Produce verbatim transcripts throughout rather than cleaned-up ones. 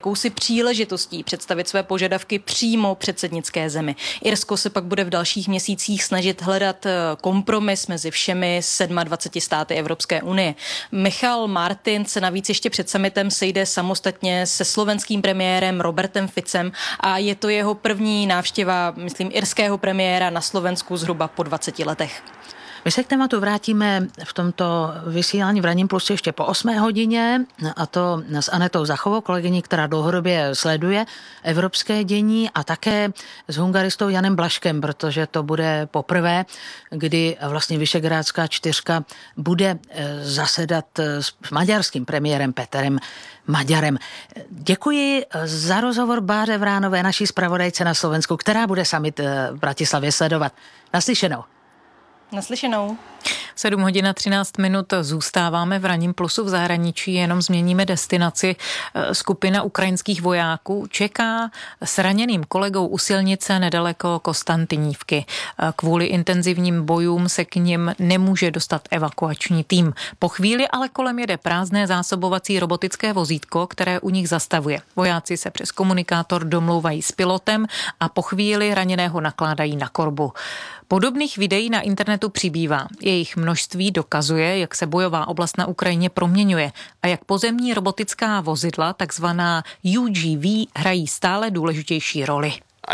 jakousi příležitostí představit své požadavky přímo předsednické zemi. Irsko se pak bude v dalších měsících snažit hledat kompromis mezi všemi dvaceti sedmi státy Evropské unie. Michal Martin se navíc ještě před summitem sejde samostatně se slovenským premiérem Robertem Ficem a je to jeho první návštěva, myslím, irského premiéra na Slovensku zhruba po dvaceti letech. My se k tématu vrátíme v tomto vysílání v Ranním plusu ještě po osmé hodině, a to s Anetou Zachovou, kolegyní, která dlouhodobě sleduje evropské dění, a také s hungaristou Janem Blaškem, protože to bude poprvé, kdy vlastně Visegrádská čtyřka bude zasedat s maďarským premiérem Peterem Maďarem. Děkuji za rozhovor Báře Vránové, naší zpravodajce na Slovensku, která bude summit v Bratislavě sledovat. Naslyšenou. Naslyšenou. sedm hodin a třináct minut zůstáváme v Ranním plusu v zahraničí, jenom změníme destinaci. Skupina ukrajinských vojáků čeká s raněným kolegou u silnice nedaleko Konstantinívky. Kvůli intenzivním bojům se k nim nemůže dostat evakuační tým. Po chvíli ale kolem jede prázdné zásobovací robotické vozítko, které u nich zastavuje. Vojáci se přes komunikátor domlouvají s pilotem a po chvíli raněného nakládají na korbu. Podobných videí na internetu přibývá. Jejich množství dokazuje, jak se bojová oblast na Ukrajině proměňuje a jak pozemní robotická vozidla, takzvaná U G V, hrají stále důležitější roli.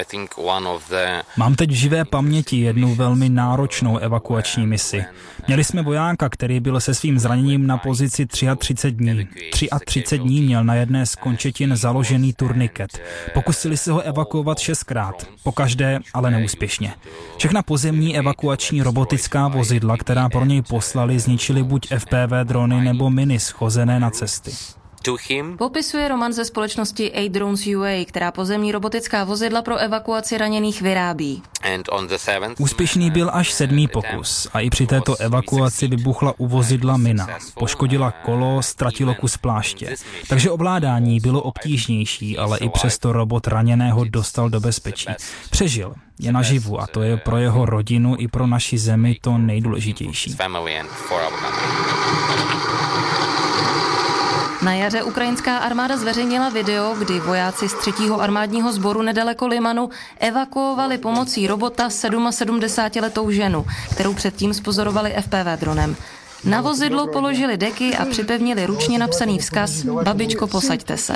Mám teď v živé paměti jednu velmi náročnou evakuační misi. Měli jsme vojáka, který byl se svým zraněním na pozici třicet tři dní. třicet tři dní měl na jedné z končetin založený turniket. Pokusili se ho evakuovat šestkrát, pokaždé ale neúspěšně. Všechna pozemní evakuační robotická vozidla, která pro něj poslali, zničili buď F P V drony nebo miny schozené na cesty. Popisuje Roman ze společnosti A-Drones U A, která pozemní robotická vozidla pro evakuaci raněných vyrábí. Úspěšný byl až sedmý pokus a i při této evakuaci vybuchla u vozidla mina. Poškodila kolo, ztratilo kus pláště. Takže ovládání bylo obtížnější, ale i přesto robot raněného dostal do bezpečí. Přežil, je naživu a to je pro jeho rodinu i pro naši zemi to nejdůležitější. Na jaře ukrajinská armáda zveřejnila video, kdy vojáci z třetího armádního sboru nedaleko Limanu evakuovali pomocí robota sedmdesátiletou ženu, kterou předtím spozorovali F P V dronem. Na vozidlo položili deky a připevnili ručně napsaný vzkaz "Babičko, posaďte se".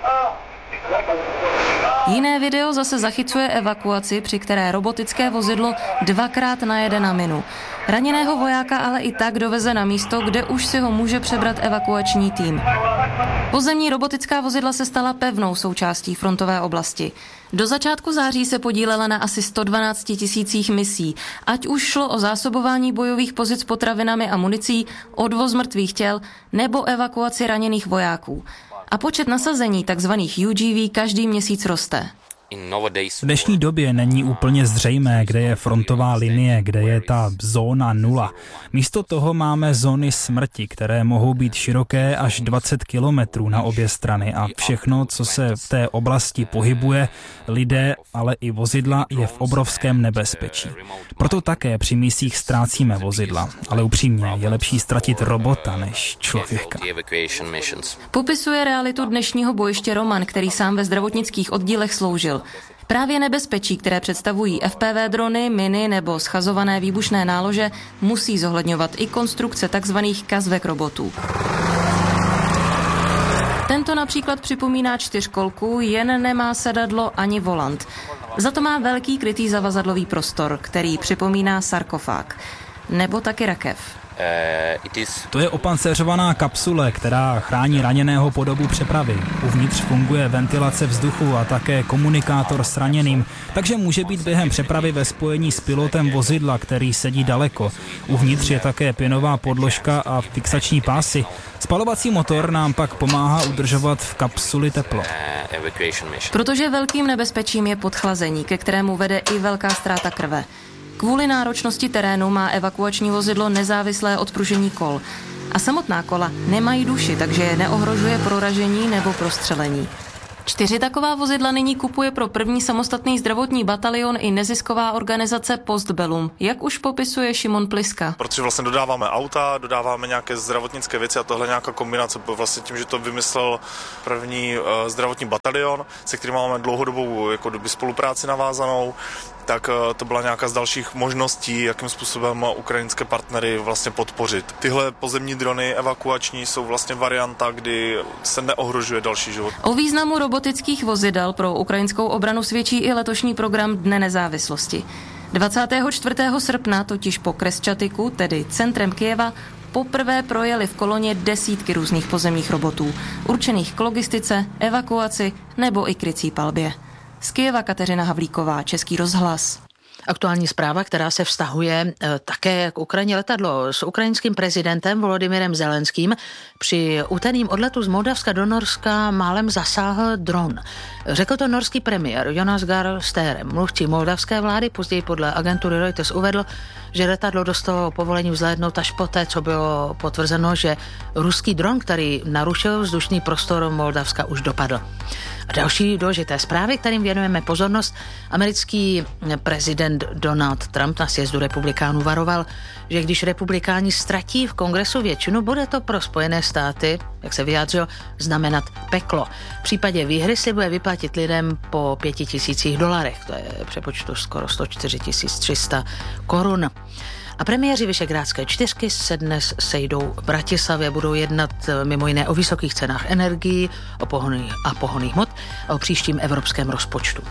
Jiné video zase zachycuje evakuaci, při které robotické vozidlo dvakrát najede na minu. Raněného vojáka ale i tak doveze na místo, kde už si ho může přebrat evakuační tým. Pozemní robotická vozidla se stala pevnou součástí frontové oblasti. Do začátku září se podílela na asi sto dvanáct tisících misí, ať už šlo o zásobování bojových pozic potravinami a municí, odvoz mrtvých těl nebo evakuaci raněných vojáků. A počet nasazení tzv. U G V každý měsíc roste. V dnešní době není úplně zřejmé, kde je frontová linie, kde je ta zóna nula. Místo toho máme zóny smrti, které mohou být široké až dvacet kilometrů na obě strany a všechno, co se v té oblasti pohybuje, lidé, ale i vozidla, je v obrovském nebezpečí. Proto také při misích ztrácíme vozidla, ale upřímně je lepší ztratit robota než člověka. Popisuje realitu dnešního bojiště Roman, který sám ve zdravotnických oddílech sloužil. Právě nebezpečí, které představují F P V drony, miny nebo schazované výbušné nálože, musí zohledňovat i konstrukce tzv. Kazvek robotů. Tento například připomíná čtyřkolku, jen nemá sedadlo ani volant. Za to má velký krytý zavazadlový prostor, který připomíná sarkofág. Nebo taky rakev. To je opancéřovaná kapsule, která chrání raněného po dobu přepravy. Uvnitř funguje ventilace vzduchu a také komunikátor s raněným, takže může být během přepravy ve spojení s pilotem vozidla, který sedí daleko. Uvnitř je také pěnová podložka a fixační pásy. Spalovací motor nám pak pomáhá udržovat v kapsuli teplo. Protože velkým nebezpečím je podchlazení, ke kterému vede i velká ztráta krve. Kvůli náročnosti terénu má evakuační vozidlo nezávislé odpružení kol. A samotná kola nemají duši, takže je neohrožuje proražení nebo prostřelení. Čtyři taková vozidla nyní kupuje pro první samostatný zdravotní batalion i nezisková organizace Postbellum. Jak už popisuje Šimon Pliska. Protože vlastně dodáváme auta, dodáváme nějaké zdravotnické věci a tohle nějaká kombinace. Vlastně tím, že to vymyslel první uh, zdravotní batalion, se kterým máme dlouhodobou jako doby spolupráci navázanou, tak uh, to byla nějaká z dalších možností, jakým způsobem ukrajinské partnery vlastně podpořit. Tyhle pozemní drony evakuační jsou vlastně varianta, kdy se neohrožuje další život. O významu robotických vozidel pro ukrajinskou obranu svědčí i letošní program Dne nezávislosti. dvacátého čtvrtého srpna totiž po Kresčatiku, tedy centrem Kyjeva, poprvé projeli v koloně desítky různých pozemních robotů, určených k logistice, evakuaci nebo i krycí palbě. Z Kyjeva Kateřina Havlíková, Český rozhlas. Aktuální zpráva, která se vztahuje e, také k Ukrajině. Letadlo s ukrajinským prezidentem Volodymyrem Zelenským při úterním odletu z Moldavska do Norska málem zasáhl dron. Řekl to norský premiér Jonas Gahr Støre. Mluvčí moldavské vlády později podle agentury Reuters uvedl, že letadlo dostalo povolení vzlétnout až poté, co bylo potvrzeno, že ruský dron, který narušil vzdušný prostor Moldavska, už dopadl. A další důležité zprávy, kterým věnujeme pozornost. Americký prezident Donald Trump na sjezdu republikánů varoval, že když republikáni ztratí v kongresu většinu, bude to pro Spojené státy, jak se vyjádřil, znamenat peklo. V případě výhry slibuje vyplatit lidem po pěti tisících dolarech, to je přepočtu skoro sto čtyři tisíce tři sta korun. A premiéři Visegrádské čtyřky se dnes sejdou v Bratislavě, budou jednat mimo jiné o vysokých cenách energií o pohonných a pohonných hmot a o příštím evropském rozpočtu.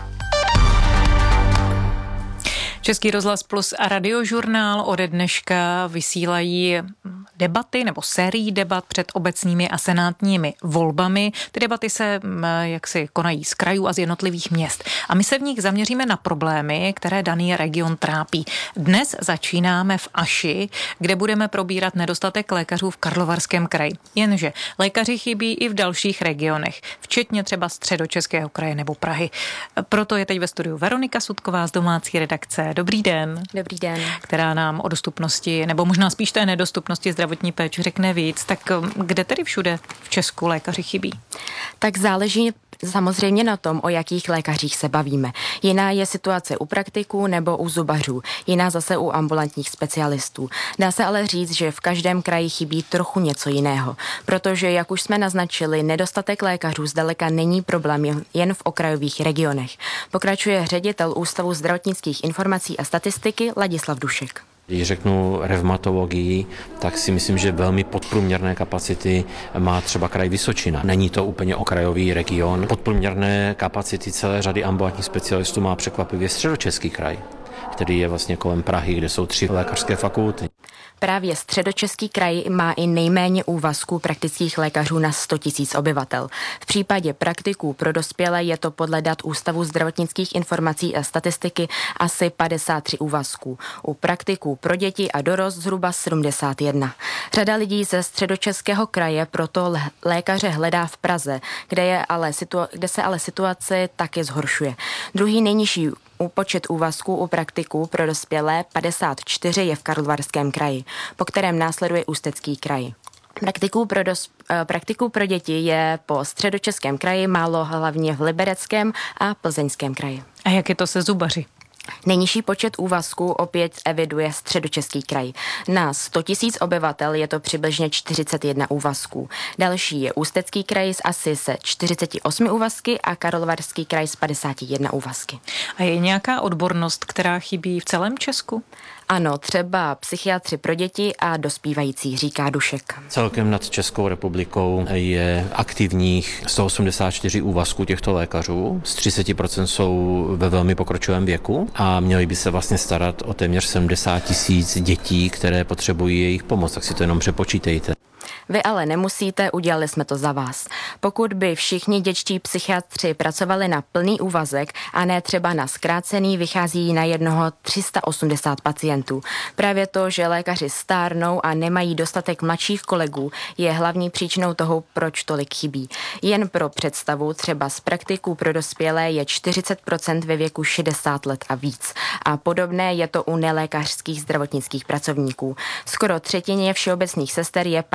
Český rozhlas Plus a Radiožurnál ode dneška vysílají debaty nebo sérii debat před obecními a senátními volbami. Ty debaty se jaksi konají z krajů a z jednotlivých měst. A my se v nich zaměříme na problémy, které daný region trápí. Dnes začínáme v Aši, kde budeme probírat nedostatek lékařů v Karlovarském kraji. Jenže lékaři chybí i v dalších regionech, včetně třeba Středočeského kraje nebo Prahy. Proto je teď ve studiu Veronika Sudková z domácí redakce. Dobrý den. Dobrý den. Která nám o dostupnosti, nebo možná spíš té nedostupnosti zdravotní péče řekne víc. Tak kde tedy všude v Česku lékaři chybí? Tak záleží samozřejmě na tom, o jakých lékařích se bavíme. Jiná je situace u praktiků nebo u zubařů, jiná zase u ambulantních specialistů. Dá se ale říct, že v každém kraji chybí trochu něco jiného, protože, jak už jsme naznačili, nedostatek lékařů zdaleka není problém jen v okrajových regionech. Pokračuje ředitel Ústavu zdravotnických informací a statistiky Ladislav Dušek. Když řeknu revmatologii, tak si myslím, že velmi podprůměrné kapacity má třeba kraj Vysočina. Není to úplně okrajový region. Podprůměrné kapacity celé řady ambulantních specialistů má překvapivě Středočeský kraj, který je vlastně kolem Prahy, kde jsou tři lékařské fakulty. Právě Středočeský kraj má i nejméně úvazků praktických lékařů na sto tisíc obyvatel. V případě praktiků pro dospělé je to podle dat Ústavu zdravotnických informací a statistiky asi padesát tři úvazků. U praktiků pro děti a dorost zhruba sedmdesát jedna. Řada lidí ze Středočeského kraje proto lékaře hledá v Praze, kde, je ale situa- kde se ale situace taky zhoršuje. Druhý nejnižší počet úvazků u praktiků pro dospělé padesát čtyři je v Karlovarském kraji, po kterém následuje Ústecký kraj. Praktiků pro, dos, praktiků pro děti je po Středočeském kraji málo, hlavně v Libereckém a Plzeňském kraji. A jak je to se zubaři? Nejnižší počet úvazků opět eviduje Středočeský kraj. Na sto tisíc obyvatel je to přibližně čtyřicet jedna úvazků. Další je Ústecký kraj s asi se čtyřicet osm úvazky a Karlovarský kraj s padesát jedna úvazky. A je nějaká odbornost, která chybí v celém Česku? Ano, třeba psychiatři pro děti a dospívající, říká Dušek. Celkem nad Českou republikou je aktivních sto osmdesát čtyři úvazků těchto lékařů. Z třicet procent jsou ve velmi pokročilém věku a měli by se vlastně starat o téměř sedmdesát tisíc dětí, které potřebují jejich pomoc. Tak si to jenom přepočítejte. Vy ale nemusíte, udělali jsme to za vás. Pokud by všichni dětští psychiatři pracovali na plný úvazek a ne třeba na zkrácený, vychází na jednoho tři sta osmdesát pacientů. Právě to, že lékaři stárnou a nemají dostatek mladších kolegů, je hlavní příčinou toho, proč tolik chybí. Jen pro představu, třeba z praktiků pro dospělé je čtyřicet procent ve věku šedesát let a víc. A podobné je to u nelékařských zdravotnických pracovníků. Skoro třetině všeobecných sester je padesát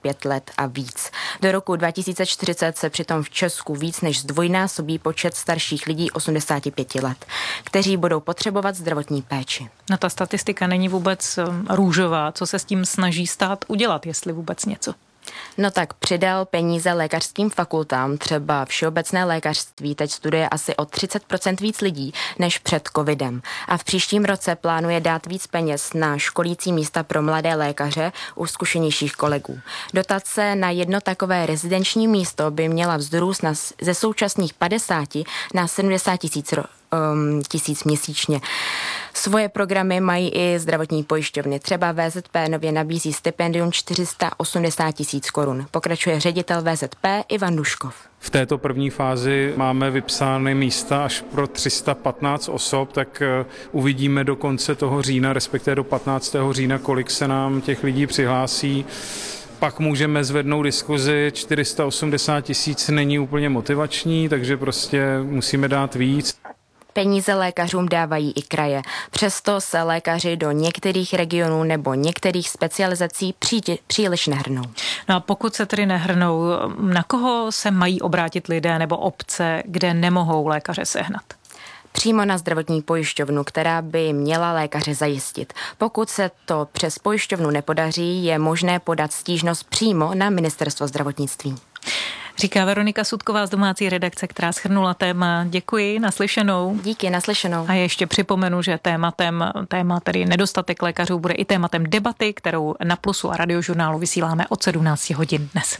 pět let a víc. Do roku dva tisíce čtyřicet se přitom v Česku víc než zdvojnásobí počet starších lidí osmdesáti pěti let, kteří budou potřebovat zdravotní péči. No ta statistika není vůbec růžová. Co se s tím snaží stát udělat, jestli vůbec něco? No tak přidal peníze lékařským fakultám, třeba všeobecné lékařství teď studuje asi o třicet procent víc lidí než před covidem. A v příštím roce plánuje dát víc peněz na školící místa pro mladé lékaře u zkušenějších kolegů. Dotace na jedno takové rezidenční místo by měla vzrůst na, ze současných padesáti na sedmdesát tisíc ro, um, tisíc měsíčně. Svoje programy mají i zdravotní pojišťovny. Třeba V Z P nově nabízí stipendium čtyři sta osmdesát tisíc korun. Pokračuje ředitel V Z P Ivan Duškov. V této první fázi máme vypsány místa až pro tři sta patnáct osob, tak uvidíme do konce toho října, respektive do patnáctého října, kolik se nám těch lidí přihlásí. Pak můžeme zvednout diskuzi, čtyři sta osmdesát tisíc není úplně motivační, takže prostě musíme dát víc. Peníze lékařům dávají i kraje. Přesto se lékaři do některých regionů nebo některých specializací pří, příliš nehrnou. No a pokud se tedy nehrnou, na koho se mají obrátit lidé nebo obce, kde nemohou lékaře sehnat? Přímo na zdravotní pojišťovnu, která by měla lékaře zajistit. Pokud se to přes pojišťovnu nepodaří, je možné podat stížnost přímo na Ministerstvo zdravotnictví. Říká Veronika Sudková z domácí redakce, která shrnula téma. Děkuji, naslyšenou. Díky, naslyšenou. A ještě připomenu, že tématem, téma tedy nedostatek lékařů bude i tématem debaty, kterou na Plusu a Radiožurnálu vysíláme od sedmnácti hodin dnes.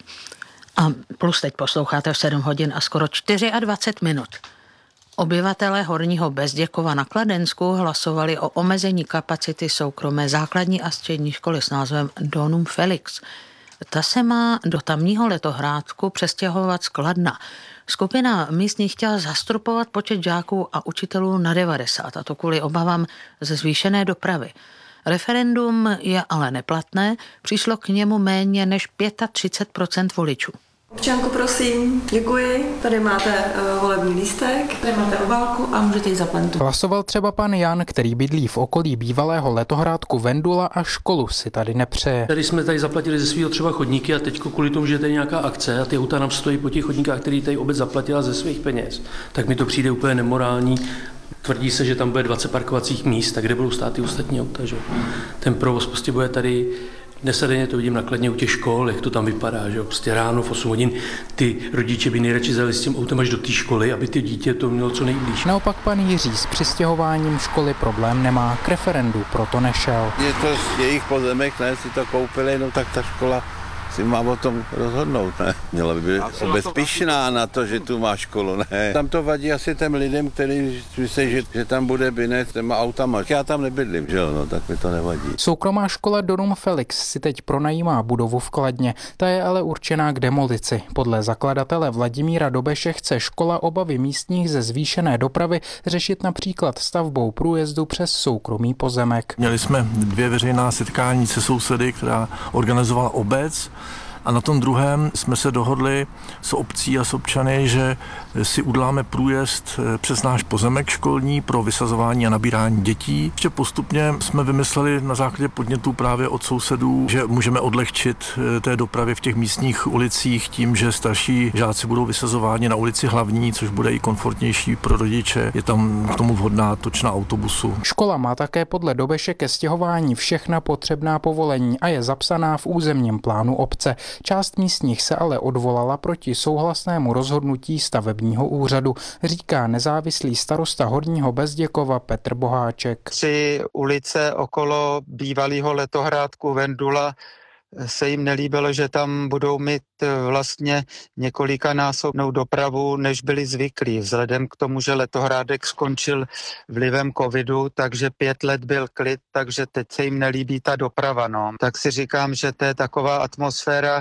A Plus teď posloucháte v sedm hodin a skoro dvacet čtyři minut. Obyvatelé Horního Bezděkova na Kladensku hlasovali o omezení kapacity soukromé základní a střední školy s názvem Donum Felix. Ta se má do tamního letohrádku přestěhovat z Kladna. Skupina místních chtěla zastropovat počet žáků a učitelů na devadesát, a to kvůli obavám ze zvýšené dopravy. Referendum je ale neplatné, přišlo k němu méně než třicet pět procent voličů. Občanko, prosím, děkuji. Tady máte uh, volební lístek, tady máte obálku a můžete ji zaplenit. Hlasoval třeba pan Jan, který bydlí v okolí bývalého letohrádku Vendula a školu si tady nepřeje. Tady jsme tady zaplatili ze svého třeba chodníky a teď kvůli tomu, že je tady nějaká akce a ty auta nám stojí po těch chodníkách, který tady obec zaplatila ze svých peněz, tak mi to přijde úplně nemorální. Tvrdí se, že tam bude dvacet parkovacích míst, tak kde budou stát ty ostatní auta, že? Ten provoz prostě bude tady. Dnes a denně to vidím nakladně u těch škol, jak to tam vypadá, že jo, prostě ráno v osm hodin ty rodiče by nejradši zajeli s tím autem až do té školy, aby ty dítě to mělo co nejblíž. Naopak pan Jiří s přistěhováním školy problém nemá, k referendu proto nešel. Je to jejich pozemek, ne, si to koupili, no tak ta škola si má o tom rozhodnout, ne? Měla by být obec pyšná na to, že tu má školu, ne? Tam to vadí asi těm lidem, kteří myslí, že, že tam bude binet těma autama. Já tam nebydlím, že jo, no, tak mi to nevadí. Soukromá škola Donum Felix si teď pronajímá budovu v Kladně, ta je ale určená k demolici. Podle zakladatele Vladimíra Dobeše chce škola obavy místních ze zvýšené dopravy řešit například stavbou průjezdu přes soukromý pozemek. Měli jsme dvě veřejná setkání se sousedy, která organizovala obec. A na tom druhém jsme se dohodli s obcí a s občany, že si uděláme průjezd přes náš pozemek školní pro vysazování a nabírání dětí. Ještě postupně jsme vymysleli na základě podnětů právě od sousedů, že můžeme odlehčit té dopravy v těch místních ulicích tím, že starší žáci budou vysazováni na ulici Hlavní, což bude i komfortnější pro rodiče. Je tam k tomu vhodná točna autobusu. Škola má také podle Dobeše ke stěhování všechna potřebná povolení a je zapsaná v územním plánu obce. Část místních se ale odvolala proti souhlasnému rozhodnutí stavebního úřadu, říká nezávislý starosta Horního Bezděkova Petr Boháček. Tři ulice okolo bývalého letohrádku Vendula se jim nelíbilo, že tam budou mít vlastně několikanásobnou dopravu, než byli zvyklí. Vzhledem k tomu, že letohrádek skončil vlivem covidu, takže pět let byl klid, takže teď se jim nelíbí ta doprava. No. Tak si říkám, že to je taková atmosféra,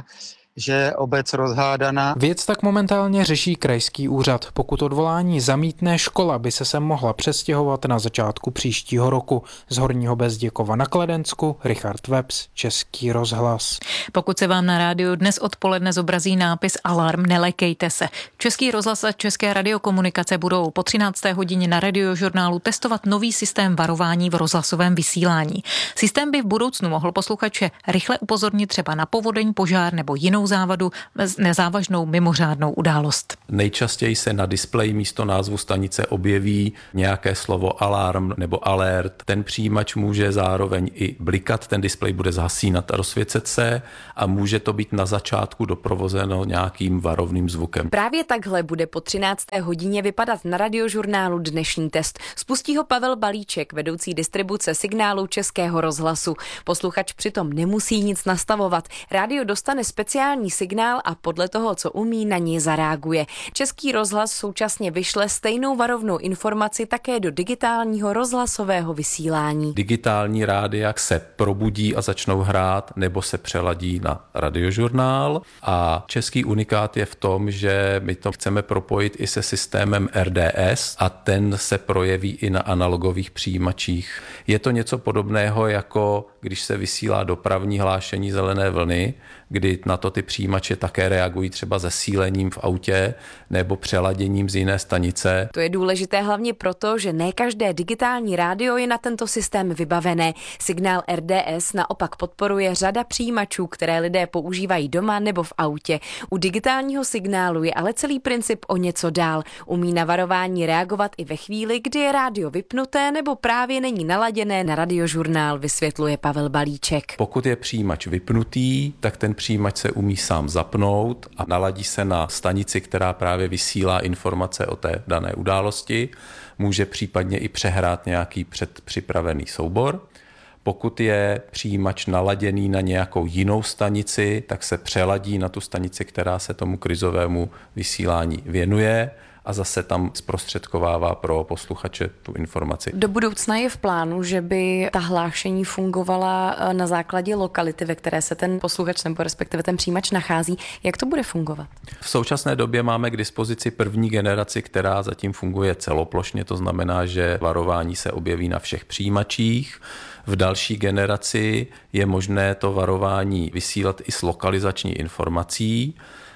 že je obec rozhádaná. Věc tak momentálně řeší krajský úřad. Pokud odvolání zamítne, škola by se sem mohla přestěhovat na začátku příštího roku. Z Horního Bezděkova na Kladensku, Richard Webs, Český rozhlas. Pokud se vám na rádiu dnes odpoledne zobrazí nápis Alarm, nelekejte se. Český rozhlas a České radiokomunikace budou po třinácté hodině na Radiožurnálu testovat nový systém varování v rozhlasovém vysílání. Systém by v budoucnu mohl posluchače rychle upozornit třeba na povodeň, požár nebo jinou závadu, nezávažnou mimořádnou událost. Nejčastěji se na displeji místo názvu stanice objeví nějaké slovo alarm nebo alert. Ten přijímač může zároveň i blikat, ten displej bude zhasínat a rozsvěcet se a může to být na začátku doprovozeno nějakým varovným zvukem. Právě takhle bude po třinácté hodině vypadat na Radiožurnálu dnešní test. Spustí ho Pavel Balíček, vedoucí distribuce signálu Českého rozhlasu. Posluchač přitom nemusí nic nastavovat. Rádio dostane speciální signál a podle toho, co umí, na něj zareaguje. Český rozhlas současně vyšle stejnou varovnou informaci také do digitálního rozhlasového vysílání. Digitální rádia se probudí a začnou hrát nebo se přeladí na Radiožurnál a český unikát je v tom, že my to chceme propojit i se systémem R D S a ten se projeví i na analogových přijímačích. Je to něco podobného, jako když se vysílá dopravní hlášení zelené vlny, kdy na to ty přijímače také reagují třeba zesílením v autě nebo přeladěním z jiné stanice. To je důležité hlavně proto, že ne každé digitální rádio je na tento systém vybavené. Signál R D S naopak podporuje řada přijímačů, které lidé používají doma nebo v autě. U digitálního signálu je ale celý princip o něco dál. Umí na varování reagovat i ve chvíli, kdy je rádio vypnuté nebo právě není naladěné na Radiožurnál, vysvětluje Pavel Balíček. Pokud je přijímač vypnutý, tak ten přijímač se umí sám zapnout a naladí se na stanici, která právě vysílá informace o té dané události. Může případně i přehrát nějaký předpřipravený soubor. Pokud je přijímač naladěný na nějakou jinou stanici, tak se přeladí na tu stanici, která se tomu krizovému vysílání věnuje a zase tam zprostředkovává pro posluchače tu informaci. Do budoucna je v plánu, že by ta hlášení fungovala na základě lokality, ve které se ten posluchač nebo respektive ten přijímač nachází. Jak to bude fungovat? V současné době máme k dispozici první generaci, která zatím funguje celoplošně, to znamená, že varování se objeví na všech přijímačích. V další generaci je možné to varování vysílat i s lokalizační informací,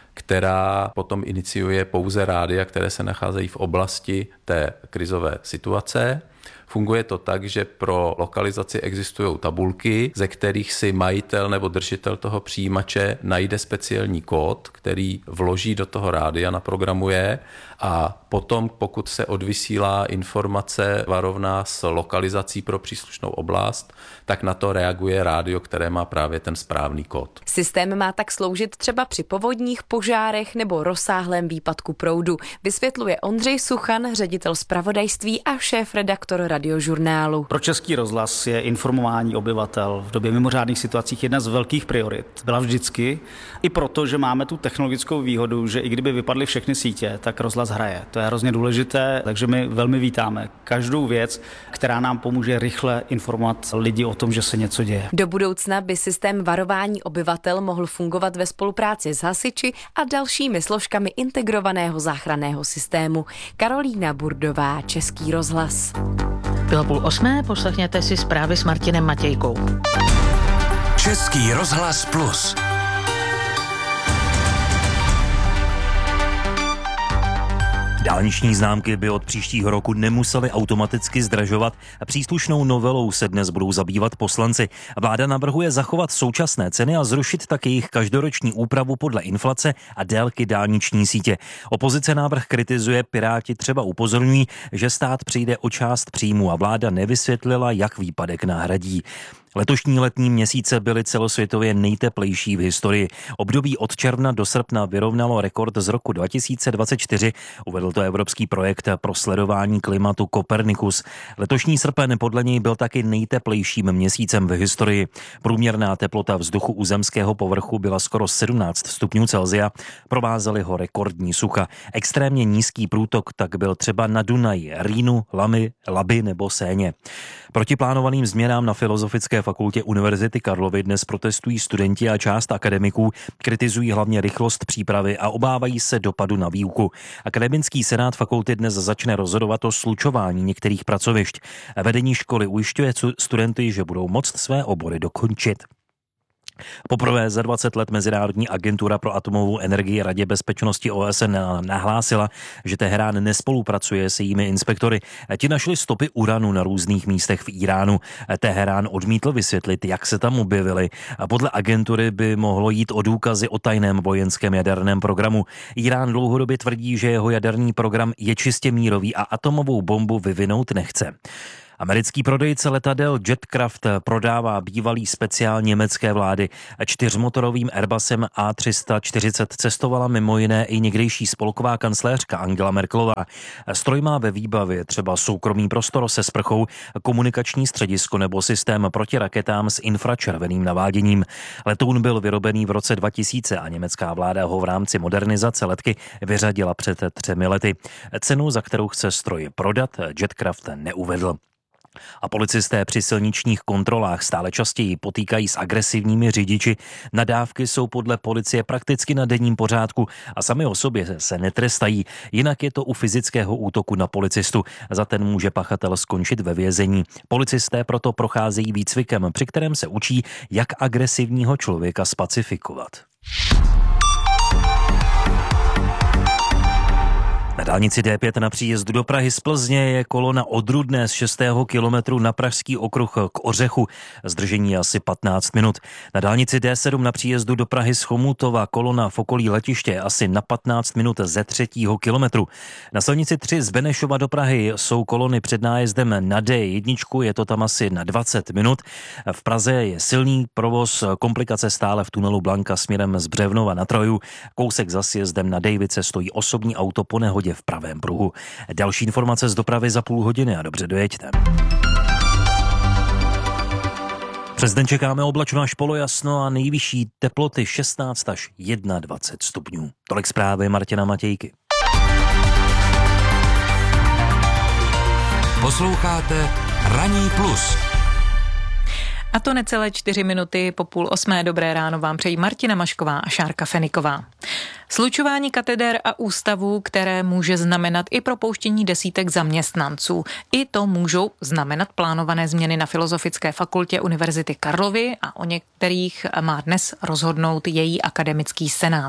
která potom iniciuje pouze rádia, které se nacházejí v oblasti té krizové situace. Funguje to tak, že pro lokalizaci existují tabulky, ze kterých si majitel nebo držitel toho přijímače najde speciální kód, který vloží do toho rádia, naprogramuje a potom, pokud se odvysílá informace varovná s lokalizací pro příslušnou oblast, tak na to reaguje rádio, které má právě ten správný kód. Systém má tak sloužit třeba při povodních, požárech nebo rozsáhlém výpadku proudu, vysvětluje Ondřej Suchan, ředitel zpravodajství a šéf-redaktor Radiožurnálu. Pro Český rozhlas je informování obyvatel v době mimořádných situacích jedna z velkých priorit. Byla vždycky, i proto, že máme tu technologickou výhodu, že i kdyby vypadly všechny sítě, tak rozhlas hraje. To je hrozně důležité, takže my velmi vítáme každou věc, která nám pomůže rychle informovat lidi o tom, že se něco děje. Do budoucna by systém varování obyvatel mohl fungovat ve spolupráci s hasiči a dalšími složkami integrovaného záchranného systému. Karolína Burdová, Český rozhlas. Bylo půl osmé, poslechněte si zprávy s Martinem Matějkou. Český rozhlas plus. Dálniční známky by od příštího roku nemusely automaticky zdražovat a příslušnou novelou se dnes budou zabývat poslanci. Vláda navrhuje zachovat současné ceny a zrušit tak jejich každoroční úpravu podle inflace a délky dálniční sítě. Opozice návrh kritizuje, Piráti třeba upozorňují, že stát přijde o část příjmu a vláda nevysvětlila, jak výpadek nahradí. Letošní letní měsíce byly celosvětově nejteplejší v historii. Období od června do srpna vyrovnalo rekord z roku dva tisíce dvacet čtyři, uvedl to evropský projekt pro sledování klimatu Copernicus. Letošní srpen podle něj byl taky nejteplejším měsícem v historii. Průměrná teplota vzduchu u zemského povrchu byla skoro sedmnáct stupňů Celsia, provázely ho rekordní sucha. Extrémně nízký průtok tak byl třeba na Dunaji, Rýnu, Lamy, Labi nebo Séně. Proti plánovaným změnám na Filozofické fakultě Univerzity Karlovy dnes protestují studenti a část akademiků, kritizují hlavně rychlost přípravy a obávají se dopadu na výuku. Akademický senát fakulty dnes začne rozhodovat o slučování některých pracovišť. Vedení školy ujišťuje studenty, že budou moct své obory dokončit. Poprvé za dvacet let Mezinárodní agentura pro atomovou energii Radě bezpečnosti O S N nahlásila, že Teherán nespolupracuje s jejími inspektory. Ti našli stopy uranu na různých místech v Iránu. Teherán odmítl vysvětlit, jak se tam objevily. Podle agentury by mohlo jít o důkazy o tajném vojenském jaderném programu. Irán dlouhodobě tvrdí, že jeho jaderný program je čistě mírový a atomovou bombu vyvinout nechce. Americký prodejce letadel Jetcraft prodává bývalý speciál německé vlády. Čtyřmotorovým Airbusem A tři sta čtyřicet cestovala mimo jiné i někdejší spolková kancléřka Angela Merkelová. Stroj má ve výbavě třeba soukromý prostor se sprchou, komunikační středisko nebo systém proti raketám s infračerveným naváděním. Letoun byl vyrobený v roce dva tisíce a německá vláda ho v rámci modernizace letky vyřadila před třemi lety. Cenu, za kterou chce stroj prodat, Jetcraft neuvedl. A policisté při silničních kontrolách stále častěji potýkají s agresivními řidiči. Nadávky jsou podle policie prakticky na denním pořádku a sami o sobě se netrestají. Jinak je to u fyzického útoku na policistu. Za ten může pachatel skončit ve vězení. Policisté proto procházejí výcvikem, při kterém se učí, jak agresivního člověka spacifikovat. Na dálnici D pět na příjezdu do Prahy z Plzně je kolona od Rudné z šestého kilometru na Pražský okruh k Ořechu. Zdržení je asi patnáct minut. Na dálnici D sedm na příjezdu do Prahy z Chomutova kolona v okolí letiště je asi na patnáct minut ze třetího kilometru. Na silnici tři z Benešova do Prahy jsou kolony před nájezdem na D jedna, je to tam asi na dvacet minut. V Praze je silný provoz, komplikace stále v tunelu Blanka směrem z Břevnova na Troju. Kousek za sjezdem na Dejvice stojí osobní auto po nehodě v pravém pruhu. Další informace z dopravy za půl hodiny a dobře dojeďte. Přes den čekáme oblačno až polojasno a nejvyšší teploty šestnáct až dvacet jedna stupňů. Tolik zprávy Martina Matějky. Posloucháte Ranní plus. A to necelé čtyři minuty po půl osmé. Dobré ráno vám přejí Martina Mašková a Šárka Feniková. Slučování kateder a ústavů, které může znamenat i propouštění desítek zaměstnanců. I to můžou znamenat plánované změny na Filozofické fakultě Univerzity Karlovy a o některých má dnes rozhodnout její akademický senát.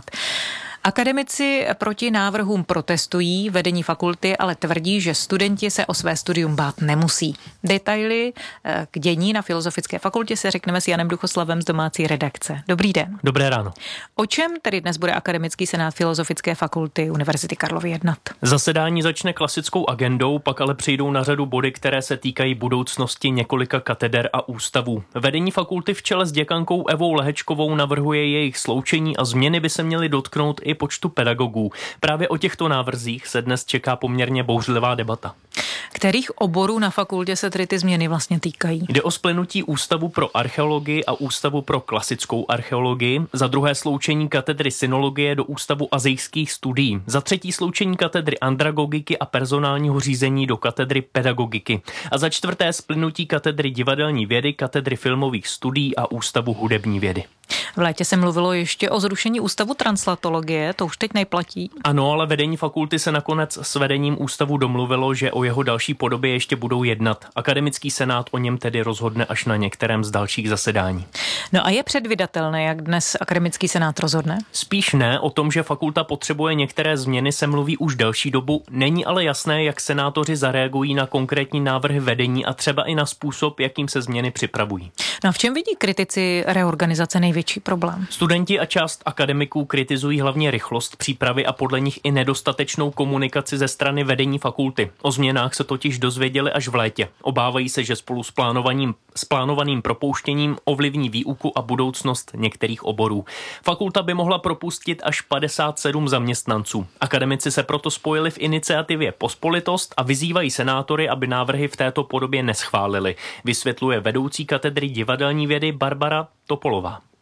Akademici proti návrhům protestují, vedení fakulty ale tvrdí, že studenti se o své studium bát nemusí. Detaily k dění na Filozofické fakultě se řekneme s Janem Duchoslavem z domácí redakce. Dobrý den. Dobré ráno. O čem tedy dnes bude akademický senát Filozofické fakulty Univerzity Karlovy jednat? Zasedání začne klasickou agendou, pak ale přijdou na řadu body, které se týkají budoucnosti několika kateder a ústavů. Vedení fakulty v čele s děkankou Evou Lehečkovou navrhuje jejich sloučení a změny by se měly dotknout i počtu pedagogů. Právě o těchto návrzích se dnes čeká poměrně bouřlivá debata. Kterých oborů na fakultě se tedy ty změny vlastně týkají? Jde o splynutí Ústavu pro archeologii a Ústavu pro klasickou archeologii, za druhé sloučení katedry synologie do Ústavu azijských studií, za třetí sloučení katedry andragogiky a personálního řízení do katedry pedagogiky a za čtvrté splynutí katedry divadelní vědy, katedry filmových studií a Ústavu hudební vědy. V létě se mluvilo ještě o zrušení ústavu translatologie, to už teď neplatí. Ano, ale vedení fakulty se nakonec s vedením ústavu domluvilo, že o jeho další podobě ještě budou jednat. Akademický senát o něm tedy rozhodne až na některém z dalších zasedání. No a je předvídatelné, jak dnes akademický senát rozhodne? Spíš ne, o tom, že fakulta potřebuje některé změny, se mluví už delší dobu. Není ale jasné, jak senátoři zareagují na konkrétní návrhy vedení a třeba i na způsob, jakým se změny připravují. No a v čem vidí kritici reorganizace největší problém? Studenti a část akademiků kritizují hlavně rychlost přípravy a podle nich i nedostatečnou komunikaci ze strany vedení fakulty. O změnách se totiž dozvěděli až v létě. Obávají se, že spolu s plánovaným, s plánovaným propouštěním ovlivní výuku a budoucnost některých oborů. Fakulta by mohla propustit až padesát sedm zaměstnanců. Akademici se proto spojili v iniciativě Pospolitost a vyzývají senátory, aby návrhy v této podobě neschválili, vysvětluje vedoucí katedry divadelní vědy Barbara Topolová.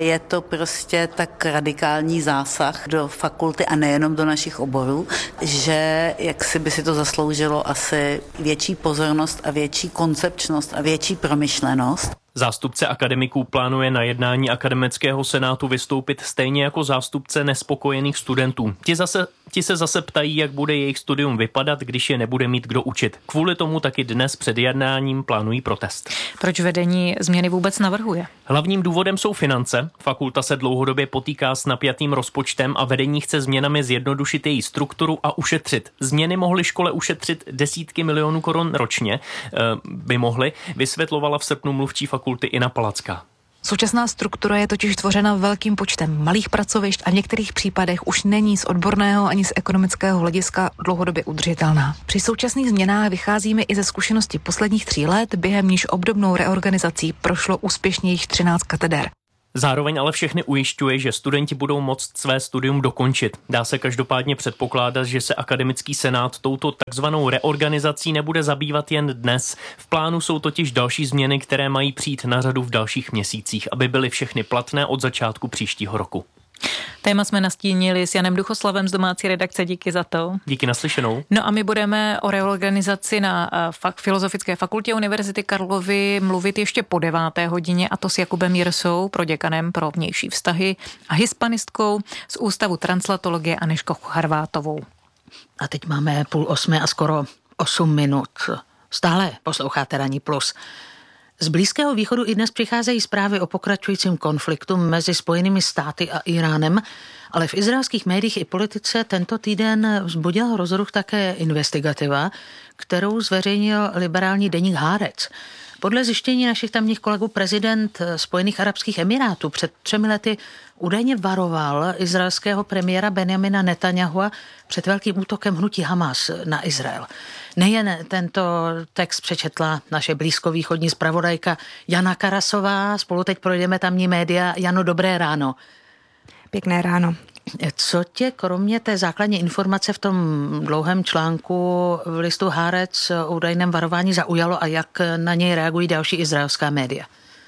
Je to prostě tak radikální zásah do fakulty a nejenom do našich oborů, že jak si by si to zasloužilo asi větší pozornost a větší koncepčnost a větší promyšlenost. Zástupce akademiků plánuje na jednání akademického senátu vystoupit stejně jako zástupce nespokojených studentů. Ti, zase, ti se zase ptají, jak bude jejich studium vypadat, když je nebude mít kdo učit. Kvůli tomu taky dnes před jednáním plánují protest. Proč vedení změny vůbec navrhuje? Hlavním důvodem jsou finance. Fakulta se dlouhodobě potýká s napjatým rozpočtem a vedení chce změnami zjednodušit její strukturu a ušetřit. Změny mohly škole ušetřit desítky milionů korun ročně, by mohly, vysvětlovala v srpnu mluvčí fakulty Ina Palacká. Současná struktura je totiž tvořena velkým počtem malých pracovišť a v některých případech už není z odborného ani z ekonomického hlediska dlouhodobě udržitelná. Při současných změnách vycházíme i ze zkušenosti posledních tří let, během níž obdobnou reorganizací prošlo úspěšně již třináct kateder. Zároveň ale všechny ujišťuje, že studenti budou moct své studium dokončit. Dá se každopádně předpokládat, že se akademický senát touto takzvanou reorganizací nebude zabývat jen dnes. V plánu jsou totiž další změny, které mají přijít na řadu v dalších měsících, aby byly všechny platné od začátku příštího roku. Téma jsme nastínili s Janem Duchoslavem z domácí redakce, díky za to. Díky, naslyšenou. No a my budeme o reorganizaci na fak- Filozofické fakultě Univerzity Karlovy mluvit ještě po deváté hodině, a to s Jakubem Jirsou, proděkanem pro vnější vztahy a hispanistkou z Ústavu translatologie Anežkou Harvátovou. A teď máme půl osmé a skoro osm minut. Stále posloucháte Ranní plus. Z Blízkého východu i dnes přicházejí zprávy o pokračujícím konfliktu mezi Spojenými státy a Iránem, ale v izraelských médiích i politice tento týden vzbudila rozruch také investigativa, kterou zveřejnil liberální deník Haaretz. Podle zjištění našich tamních kolegů prezident Spojených arabských emirátů před třemi lety údajně varoval izraelského premiéra Benjamina Netanyahua před velkým útokem hnutí Hamas na Izrael. Nejen tento text přečetla naše blízkovýchodní zpravodajka Jana Karasová, spolu teď projdeme tamní média. Jano, dobré ráno. Pěkné ráno. Co tě kromě té základní informace v tom dlouhém článku v listu Haaretz o údajném varování zaujalo a jak na něj reagují další izraelská média?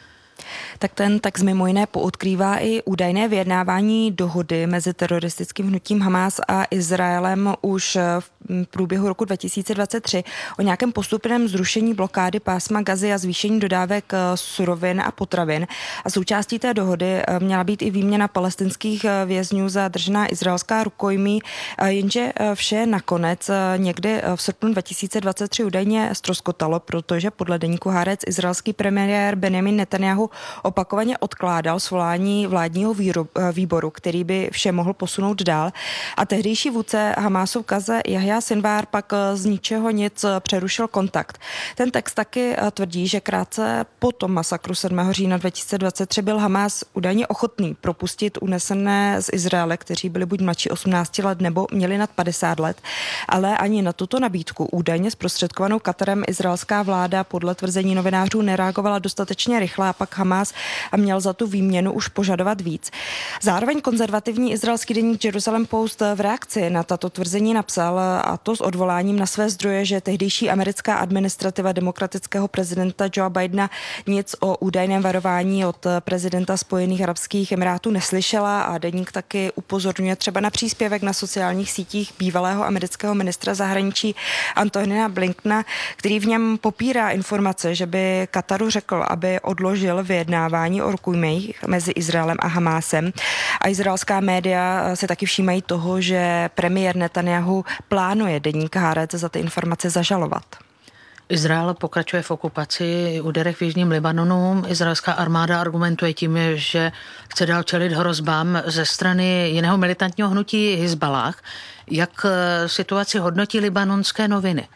Tak ten text mimo jiné poodkrývá i údajné vyjednávání dohody mezi teroristickým hnutím Hamas a Izraelem už v průběhu roku dva tisíce dvacet tři o nějakém postupném zrušení blokády pásma Gazy a zvýšení dodávek surovin a potravin. A součástí té dohody měla být i výměna palestinských vězňů za držená izraelská rukojmí, jenže vše nakonec někdy v srpnu dva tisíce dvacet tři údajně ztroskotalo, protože podle deníku Haaretz izraelský premiér Benjamin Netanyahu opakovaně odkládal svolání vládního výboru, který by vše mohl posunout dál. A tehdejší vůdce Hamasu v Gaze Jahja Sinwar pak z ničeho nic přerušil kontakt. Ten text taky tvrdí, že krátce po tom masakru sedmého října dva tisíce dvacet tři byl Hamas údajně ochotný propustit unesené z Izraele, kteří byli buď mladší osmnáct let nebo měli nad padesát let. Ale ani na tuto nabídku údajně zprostředkovanou Katarem izraelská vláda podle tvrzení novinářů nereagovala dostatečně rychle a pak Hamas a měl za tu výměnu už požadovat víc. Zároveň konzervativní izraelský deník Jerusalem Post v reakci na tato tvrzení napsal, a to s odvoláním na své zdroje, že tehdejší americká administrativa demokratického prezidenta Joea Bidena nic o údajném varování od prezidenta Spojených arabských emirátů neslyšela a deník taky upozorňuje třeba na příspěvek na sociálních sítích bývalého amerického ministra zahraničí Antonyna Blinkena, který v něm popírá informace, že by Kataru řekl, aby odložil vyjednávání o rukojmích mezi Izraelem a Hamásem. A izraelská média se taky všímají toho, že premiér Netanyahu plánuje deník Haaretz za ty informace zažalovat. Izrael pokračuje v okupaci úderech v jižním Libanonu. Izraelská armáda argumentuje tím, že chce dál čelit hrozbám ze strany jiného militantního hnutí Hizballah. Jak situaci hodnotí libanonské noviny?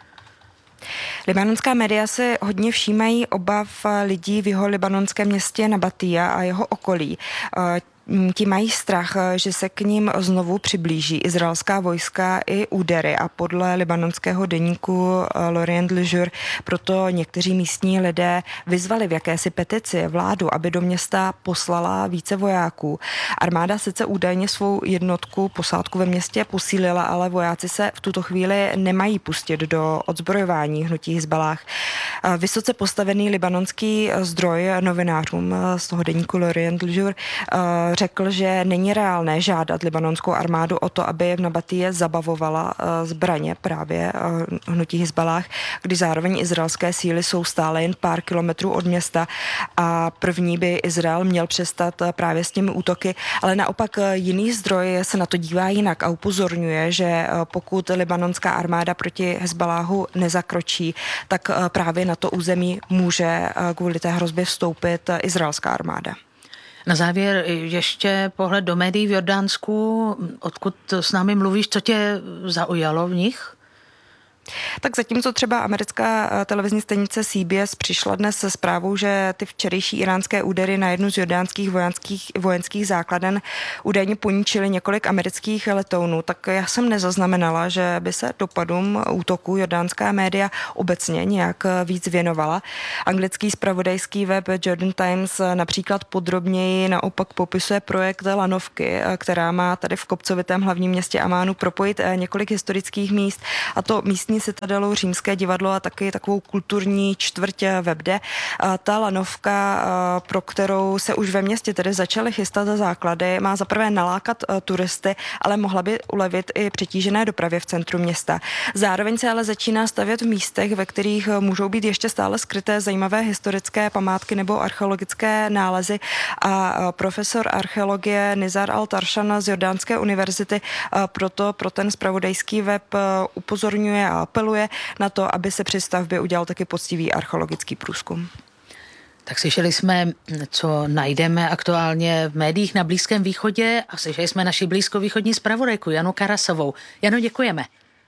Libanonská média se hodně všímají obav lidí v jeho libanonském městě Nabatia a jeho okolí. Ti mají strach, že se k ním znovu přiblíží izraelská vojska i údery a podle libanonského deníku L'Orient Le Jour proto někteří místní lidé vyzvali v jakési petici vládu, aby do města poslala více vojáků. Armáda sice údajně svou jednotku posádku ve městě posílila, ale vojáci se v tuto chvíli nemají pustit do odzbrojování hnutí Hizballáh. Vysoce postavený libanonský zdroj novinářům z toho deníku L'Orient Le Jour řekl, že není reálné žádat libanonskou armádu o to, aby v Nabatíje zabavovala zbraně právě hnutí Hizballáh, kdy zároveň izraelské síly jsou stále jen pár kilometrů od města a první by Izrael měl přestat právě s těmi útoky, ale naopak jiný zdroj se na to dívá jinak a upozorňuje, že pokud libanonská armáda proti Hizballáhu nezakročí, tak právě na to území může kvůli té hrozbě vstoupit izraelská armáda. Na závěr ještě pohled do médií v Jordánsku. Odkud s námi mluvíš, co tě zaujalo v nich? Tak zatímco třeba americká televizní stanice C B S přišla dnes se zprávou, že ty včerejší iránské údery na jednu z jordánských vojenských, vojenských základen údajně poničily několik amerických letounů, tak já jsem nezaznamenala, že by se dopadům útoku jordánská média obecně nějak víc věnovala. Anglický zpravodajský web Jordan Times například podrobněji naopak popisuje projekt Lanovky, která má tady v kopcovitém hlavním městě Amánu propojit několik historických míst, a to místní Citadelu, Římské divadlo a taky takovou kulturní čtvrť Vebde. Ta lanovka, pro kterou se už ve městě tedy začaly chystat základy, má zaprvé nalákat turisty, ale mohla by ulevit i přetížené dopravě v centru města. Zároveň se ale začíná stavět v místech, ve kterých můžou být ještě stále skryté zajímavé historické památky nebo archeologické nálezy, a profesor archeologie Nizar al-Tarshan z Jordánské univerzity proto pro ten zpravodajský web upozorňuje a apeluje na to, aby se při stavbě udělal taky poctivý archeologický průzkum. Tak slyšeli jsme, co najdeme aktuálně v médiích na Blízkém východě, a slyšeli jsme naši blízkovýchodní zpravodajku Janu Karasovou. Jano, děkujeme.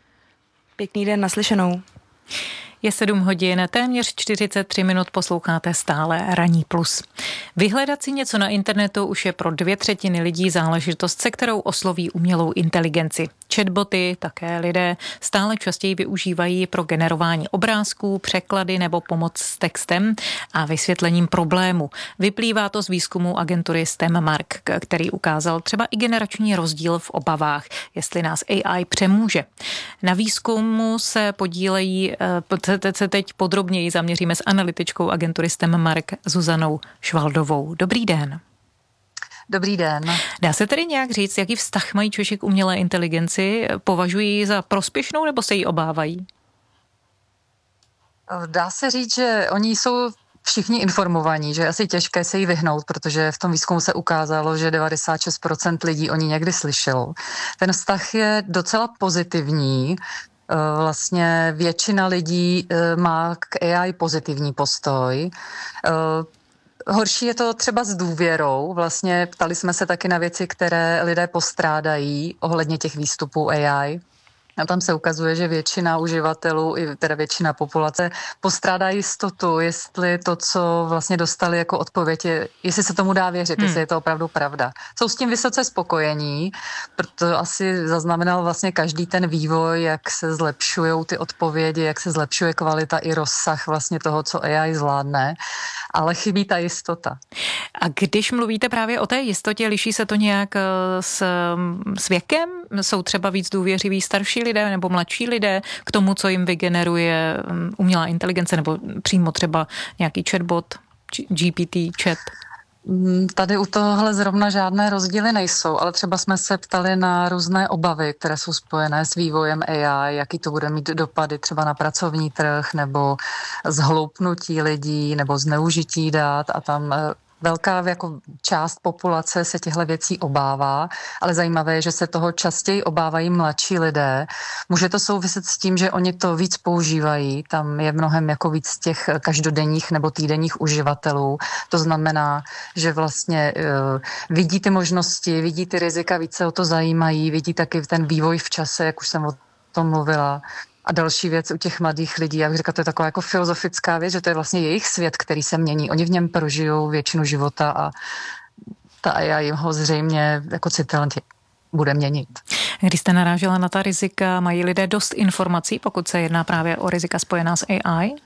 Pěkný den, naslyšenou. Je sedm hodin, téměř čtyřicet tři minut, posloucháte stále Ranní plus. Vyhledat si něco na internetu už je pro dvě třetiny lidí záležitost, se kterou osloví umělou inteligenci. Chatboty také lidé stále častěji využívají pro generování obrázků, překlady nebo pomoc s textem a vysvětlením problému. Vyplývá to z výzkumu agentury STEMmark, který ukázal třeba i generační rozdíl v obavách, jestli nás A I přemůže. Na výzkumu se podílejí, se teď podrobněji zaměříme s analytičkou agentury STEMmark Zuzanou Švaldovou. Dobrý den. Dobrý den. Dá se tedy nějak říct, jaký vztah mají Češi k umělé inteligenci? Považují ji za prospěšnou nebo se jí obávají? Dá se říct, že oni jsou všichni informovaní, že je asi těžké se jí vyhnout, protože v tom výzkumu se ukázalo, že devadesát šest procent lidí o ní někdy slyšelo. Ten vztah je docela pozitivní. Vlastně většina lidí má k A I pozitivní postoj. Horší je to třeba s důvěrou. Vlastně ptali jsme se taky na věci, které lidé postrádají ohledně těch výstupů A I. A tam se ukazuje, že většina uživatelů, i teda většina populace postrádá jistotu, jestli to, co vlastně dostali jako odpověď, je, jestli se tomu dá věřit, hmm. jestli je to opravdu pravda. Jsou s tím vysoce spokojení, protože asi zaznamenal vlastně každý ten vývoj, jak se zlepšují ty odpovědi, jak se zlepšuje kvalita i rozsah vlastně toho, co A I zvládne, ale chybí ta jistota. A když mluvíte právě o té jistotě, liší se to nějak s, s věkem? Jsou třeba víc důvěřiví starší lidé nebo mladší lidé k tomu, co jim vygeneruje umělá inteligence nebo přímo třeba nějaký chatbot, G P T, chat? Tady u tohle zrovna žádné rozdíly nejsou, ale třeba jsme se ptali na různé obavy, které jsou spojené s vývojem A I, jaký to bude mít dopady třeba na pracovní trh nebo zhloupnutí lidí nebo zneužití dat, a tam velká jako část populace se těchto věcí obává, ale zajímavé je, že se toho častěji obávají mladší lidé. Může to souviset s tím, že oni to víc používají, tam je mnohem jako víc těch každodenních nebo týdenních uživatelů. To znamená, že vlastně uh, vidí ty možnosti, vidí ty rizika, víc se o to zajímají, vidí taky ten vývoj v čase, jak už jsem o tom mluvila. A další věc u těch mladých lidí, jak říkám, to je taková jako filozofická věc, že to je vlastně jejich svět, který se mění. Oni v něm prožijou většinu života a ta A I ho zřejmě jako citelně bude měnit. Když jste narážela na ta rizika, mají lidé dost informací, pokud se jedná právě o rizika spojená s A I?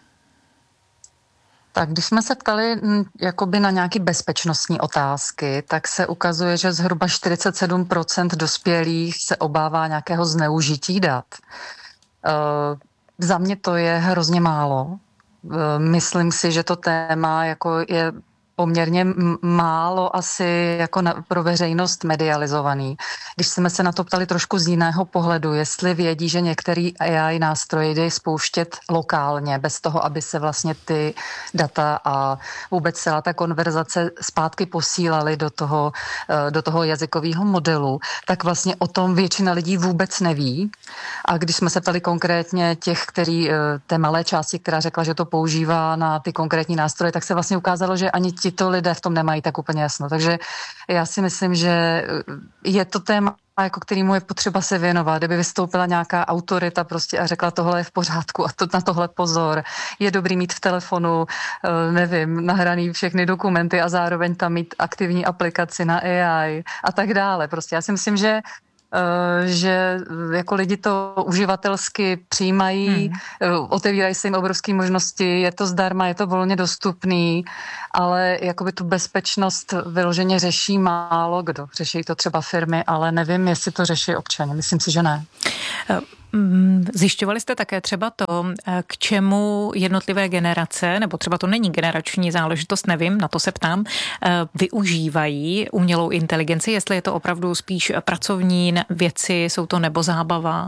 Tak když jsme se ptali jakoby na nějaké bezpečnostní otázky, tak se ukazuje, že zhruba čtyřicet sedm procent dospělých se obává nějakého zneužití dat. E, za mě to je hrozně málo. E, myslím si, že to téma jako je poměrně málo asi jako na, pro veřejnost medializovaný. Když jsme se na to ptali trošku z jiného pohledu, jestli vědí, že některý A I nástroje jde spouštět lokálně, bez toho, aby se vlastně ty data a vůbec celá ta konverzace zpátky posílaly do toho, do toho jazykového modelu, tak vlastně o tom většina lidí vůbec neví. A když jsme se ptali konkrétně těch, který, té malé části, která řekla, že to používá na ty konkrétní nástroje, tak se vlastně ukázalo, že ani tito lidé v tom nemají tak úplně jasno. Takže já si myslím, že je to téma, jako kterému je potřeba se věnovat. Kdyby vystoupila nějaká autorita prostě a řekla, tohle je v pořádku a to, na tohle pozor. Je dobrý mít v telefonu, nevím, nahraný všechny dokumenty a zároveň tam mít aktivní aplikaci na A I a tak dále. Prostě já si myslím, že že jako lidi to uživatelsky přijímají, hmm. otevírají se jim obrovské možnosti, je to zdarma, je to volně dostupný, ale jakoby tu bezpečnost vyloženě řeší málo kdo. Řeší to třeba firmy, ale nevím, jestli to řeší občané. Myslím si, že ne. Zjišťovali jste také třeba to, k čemu jednotlivé generace, nebo třeba to není generační záležitost, nevím, na to se ptám, využívají umělou inteligenci, jestli je to opravdu spíš pracovní věci, jsou to nebo zábava?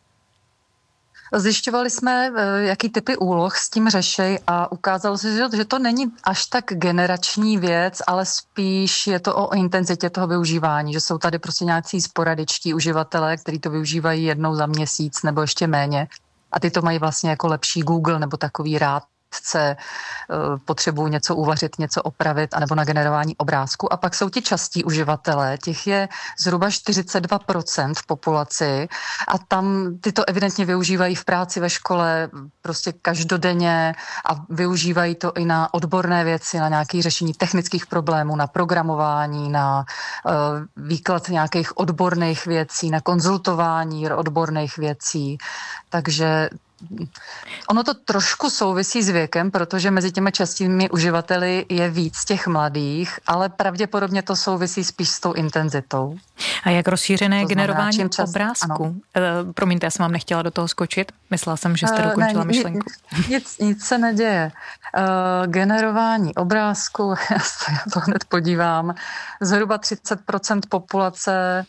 Zjišťovali jsme, jaký typy úloh s tím řešej a ukázalo se, že to není až tak generační věc, ale spíš je to o intenzitě toho využívání, že jsou tady prostě nějací sporadičtí uživatelé, kteří to využívají jednou za měsíc nebo ještě méně a ty to mají vlastně jako lepší Google nebo takový rád. Potřebuji něco uvařit, něco opravit, anebo na generování obrázku. A pak jsou ti častí uživatelé, těch je zhruba čtyřicet dva procent v populaci a tam ty to evidentně využívají v práci, ve škole, prostě každodenně a využívají to i na odborné věci, na nějaké řešení technických problémů, na programování, na uh, výklad nějakých odborných věcí, na konzultování odborných věcí. Takže ono to trošku souvisí s věkem, protože mezi těmi častými uživateli je víc těch mladých, ale pravděpodobně to souvisí spíš s tou intenzitou. A jak rozšířené to generování znamená, čas... obrázku? Ano. Uh, promiňte, já jsem vám nechtěla do toho skočit. Myslela jsem, že jste dokončila uh, ne, myšlenku. Nic, nic se neděje. Uh, generování obrázku, já se na to hned podívám, zhruba třicet procent populace,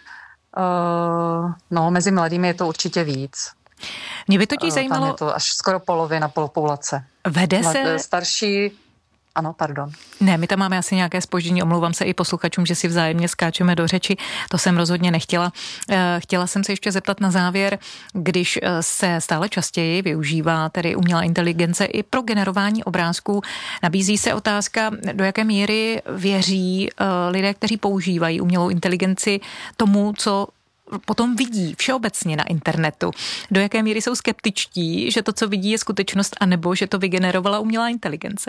uh, no mezi mladými je to určitě víc. Mě by totiž zajímalo... Tam je to až skoro polovina populace. Vede se... Starší... Ano, pardon. Ne, my tam máme asi nějaké zpoždění, omlouvám se i posluchačům, že si vzájemně skáčeme do řeči, to jsem rozhodně nechtěla. Chtěla jsem se ještě zeptat na závěr, když se stále častěji využívá tedy umělá inteligence i pro generování obrázků, nabízí se otázka, do jaké míry věří lidé, kteří používají umělou inteligenci tomu, co potom vidí všeobecně na internetu. Do jaké míry jsou skeptičtí, že to, co vidí, je skutečnost, anebo že to vygenerovala umělá inteligence?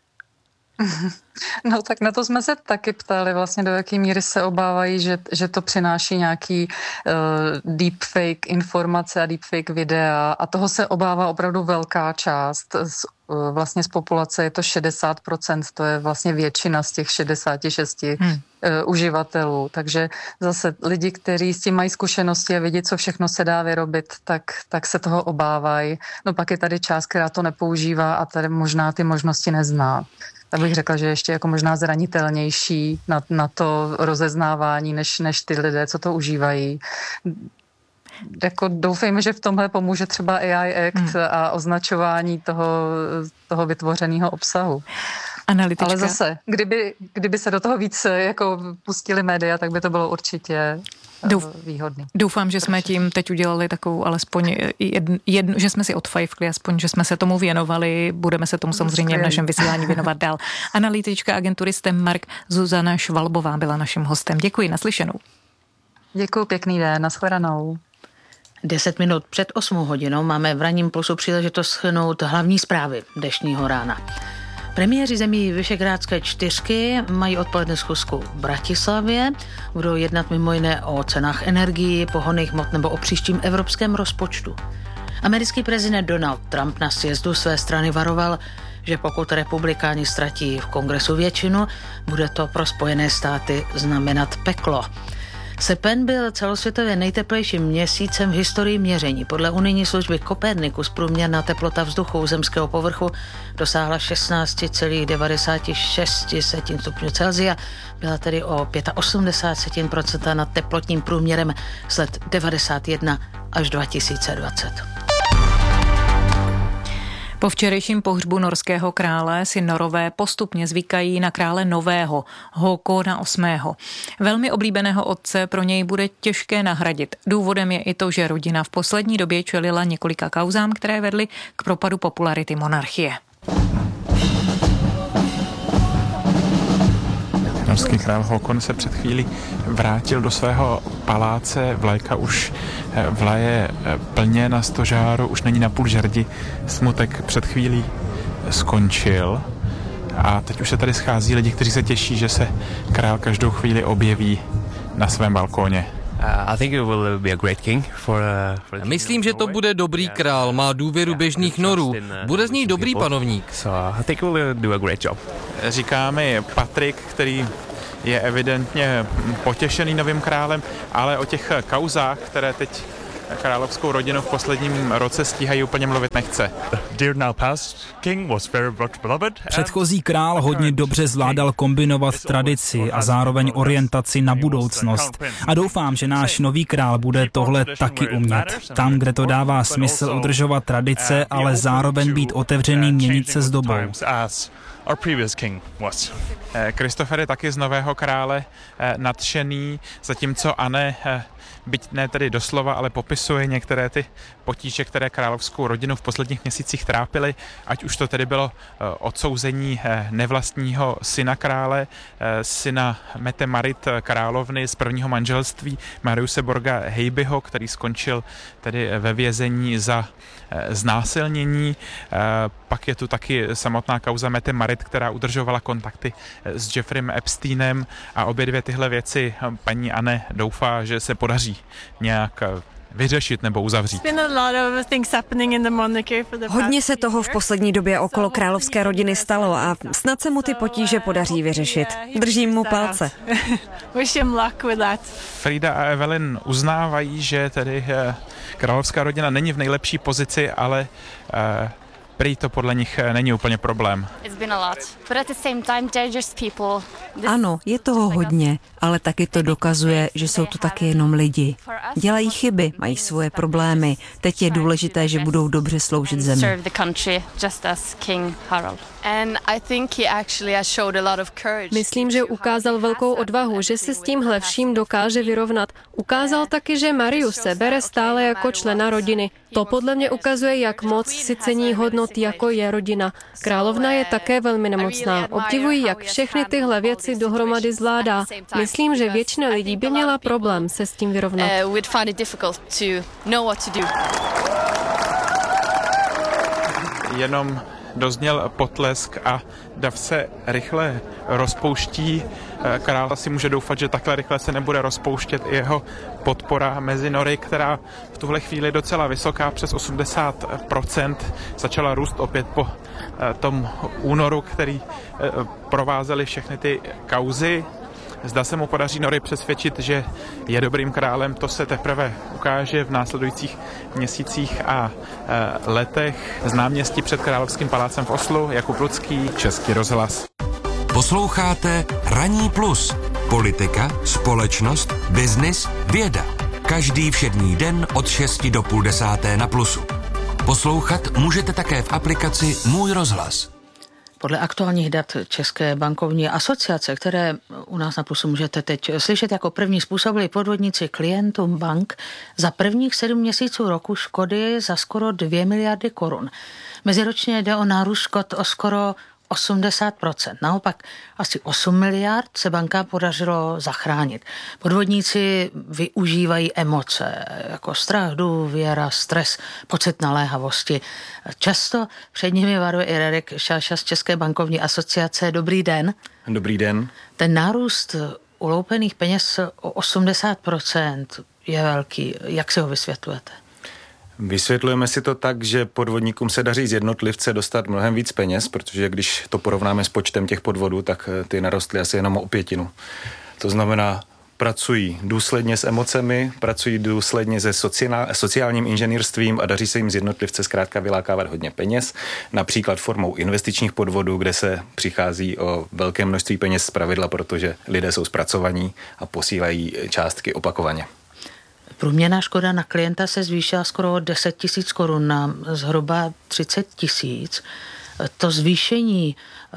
No tak na to jsme se taky ptali vlastně, do jaké míry se obávají, že, že to přináší nějaký uh, deepfake informace a deepfake videa a toho se obává opravdu velká část. Z, uh, vlastně z populace je to šedesát procent, to je vlastně většina z těch šedesát šest hmm. uh, uživatelů. Takže zase lidi, kteří s tím mají zkušenosti a vidí, co všechno se dá vyrobit, tak, tak se toho obávají. No pak je tady část, která to nepoužívá a tady možná ty možnosti nezná. Tak bych řekla, že ještě jako možná zranitelnější na, na to rozeznávání, než, než ty lidé, co to užívají. Jako doufejme, že v tomhle pomůže třeba A I Act hmm. a označování toho, toho vytvořeného obsahu. Analytička. Ale zase, kdyby, kdyby se do toho víc jako pustili média, tak by to bylo určitě Douf, výhodný. Doufám, že jsme tím teď udělali takovou alespoň jedn, jedn, že jsme si odfajfkli, aspoň, že jsme se tomu věnovali, budeme se tomu samozřejmě v našem vysílání věnovat dál. Analytička agentury STEMmark Zuzana Švalbová byla naším hostem. Děkuji, naslyšenou. Děkuji, pěkný den, nashledanou. Deset minut před osmou hodinou máme v Ranním plusu příležitost shrnout hlavní zprávy dnešního rána. Premiéři zemí Visegrádské čtyřky mají odpoledne schůzku v Bratislavě. Budou jednat mimo jiné o cenách energií, pohonných hmot nebo o příštím evropském rozpočtu. Americký prezident Donald Trump na sjezdu své strany varoval, že pokud republikáni ztratí v kongresu většinu, bude to pro Spojené státy znamenat peklo. Srpen byl celosvětově nejteplejším měsícem v historii měření. Podle unijní služby Copernicus průměrná teplota vzduchu zemského povrchu dosáhla šestnáct celá devadesát šest stupňů Celsia. Byla tedy o osmdesát pět procent nad teplotním průměrem z let devadesát jedna až dva tisíce dvacet. Po včerejším pohřbu norského krále si Norové postupně zvykají na krále nového, Håkona osmého. Velmi oblíbeného otce pro něj bude těžké nahradit. Důvodem je i to, že rodina v poslední době čelila několika kauzám, které vedly k propadu popularity monarchie. Norský král Håkon se před chvílí vrátil do svého paláce, vlajka už vlaje plně na stožáru, už není na půl žerdi, smutek před chvílí skončil a teď už se tady schází lidi, kteří se těší, že se král každou chvíli objeví na svém balkóně. Myslím, že to bude dobrý král, má důvěru běžných Norů, bude z ní dobrý panovník. Říká mi Patrik, který je evidentně potěšený novým králem, ale o těch kauzách, které teď královskou rodinu v posledním roce stíhají, úplně mluvit nechce. Předchozí král hodně dobře zvládal kombinovat tradici a zároveň orientaci na budoucnost. A doufám, že náš nový král bude tohle taky umět. Tam, kde to dává smysl udržovat tradice, ale zároveň být otevřený měnit se s dobou. Kristofer je taky z nového krále nadšený, zatímco Anne, byť ne tedy doslova, ale popisuje některé ty potíže, které královskou rodinu v posledních měsících trápily, ať už to tedy bylo odsouzení nevlastního syna krále, syna Mette Marit královny z prvního manželství Mariuse Borga Heibyho, který skončil tedy ve vězení za znásilnění. Pak je tu taky samotná kauza Mette Marit, která udržovala kontakty s Jeffreyem Epsteinem a obě dvě tyhle věci paní Anne doufá, že se podaří nějak vyřešit nebo uzavřít. Hodně se toho v poslední době okolo královské rodiny stalo a snad se mu ty potíže podaří vyřešit. Držím mu palce. Frida a Evelyn uznávají, že tedy královská rodina není v nejlepší pozici, ale prý to podle nich není úplně problém. Ano, je toho hodně, ale taky to dokazuje, že jsou to taky jenom lidi. Dělají chyby, mají svoje problémy. Teď je důležité, že budou dobře sloužit zemi. Myslím, že ukázal velkou odvahu, že se s tímhle vším dokáže vyrovnat. Ukázal taky, že Mariuse bere stále jako člena rodiny. To podle mě ukazuje, jak moc si cení hodnot, jako je rodina. Královna je také velmi nemocná. Obdivuji, jak všechny tyhle věci dohromady zvládá. Myslím, že většina lidí by měla problém se s tím vyrovnat. Jenom dozněl potlesk a dav se rychle rozpouští. Král si může doufat, že takhle rychle se nebude rozpouštět i jeho podpora mezi Nory, která v tuhle chvíli docela vysoká, přes osmdesát procent, začala růst opět po tom únoru, který provázely všechny ty kauzy. Zda se mu podaří Nory přesvědčit, že je dobrým králem, to se teprve ukáže v následujících měsících a e, letech. Z náměstí před Královským palácem v Oslu, Jakub Lucký, Český rozhlas. Posloucháte Ranní plus. Politika, společnost, biznis, věda. Každý všední den od šesti do půl desáté na Plusu. Poslouchat můžete také v aplikaci Můj rozhlas. Podle aktuálních dat České bankovní asociace, které u nás na Plusu můžete teď slyšet, jako první způsobili podvodníci klientům bank za prvních sedm měsíců roku škody za skoro dvě miliardy korun. Meziročně jde o nárůst škod o skoro osmdesát procent. Naopak asi osm miliard se bankám podařilo zachránit. Podvodníci využívají emoce, jako strach, důvěra, stres, pocit naléhavosti. Často před nimi varuje i Radek Šáša z České bankovní asociace. Dobrý den. Dobrý den. Ten nárůst uloupených peněz o osmdesát procent je velký. Jak si ho vysvětlujete? Vysvětlujeme si to tak, že podvodníkům se daří z jednotlivce dostat mnohem víc peněz, protože když to porovnáme s počtem těch podvodů, tak ty narostly asi jenom o pětinu. To znamená, pracují důsledně s emocemi, pracují důsledně se sociálním inženýrstvím a daří se jim z jednotlivce zkrátka vylákávat hodně peněz, například formou investičních podvodů, kde se přichází o velké množství peněz zpravidla, protože lidé jsou zpracovaní a posílají částky opakovaně. Průměrná škoda na klienta se zvýšila skoro o deset tisíc korun na zhruba třicet tisíc. To zvýšení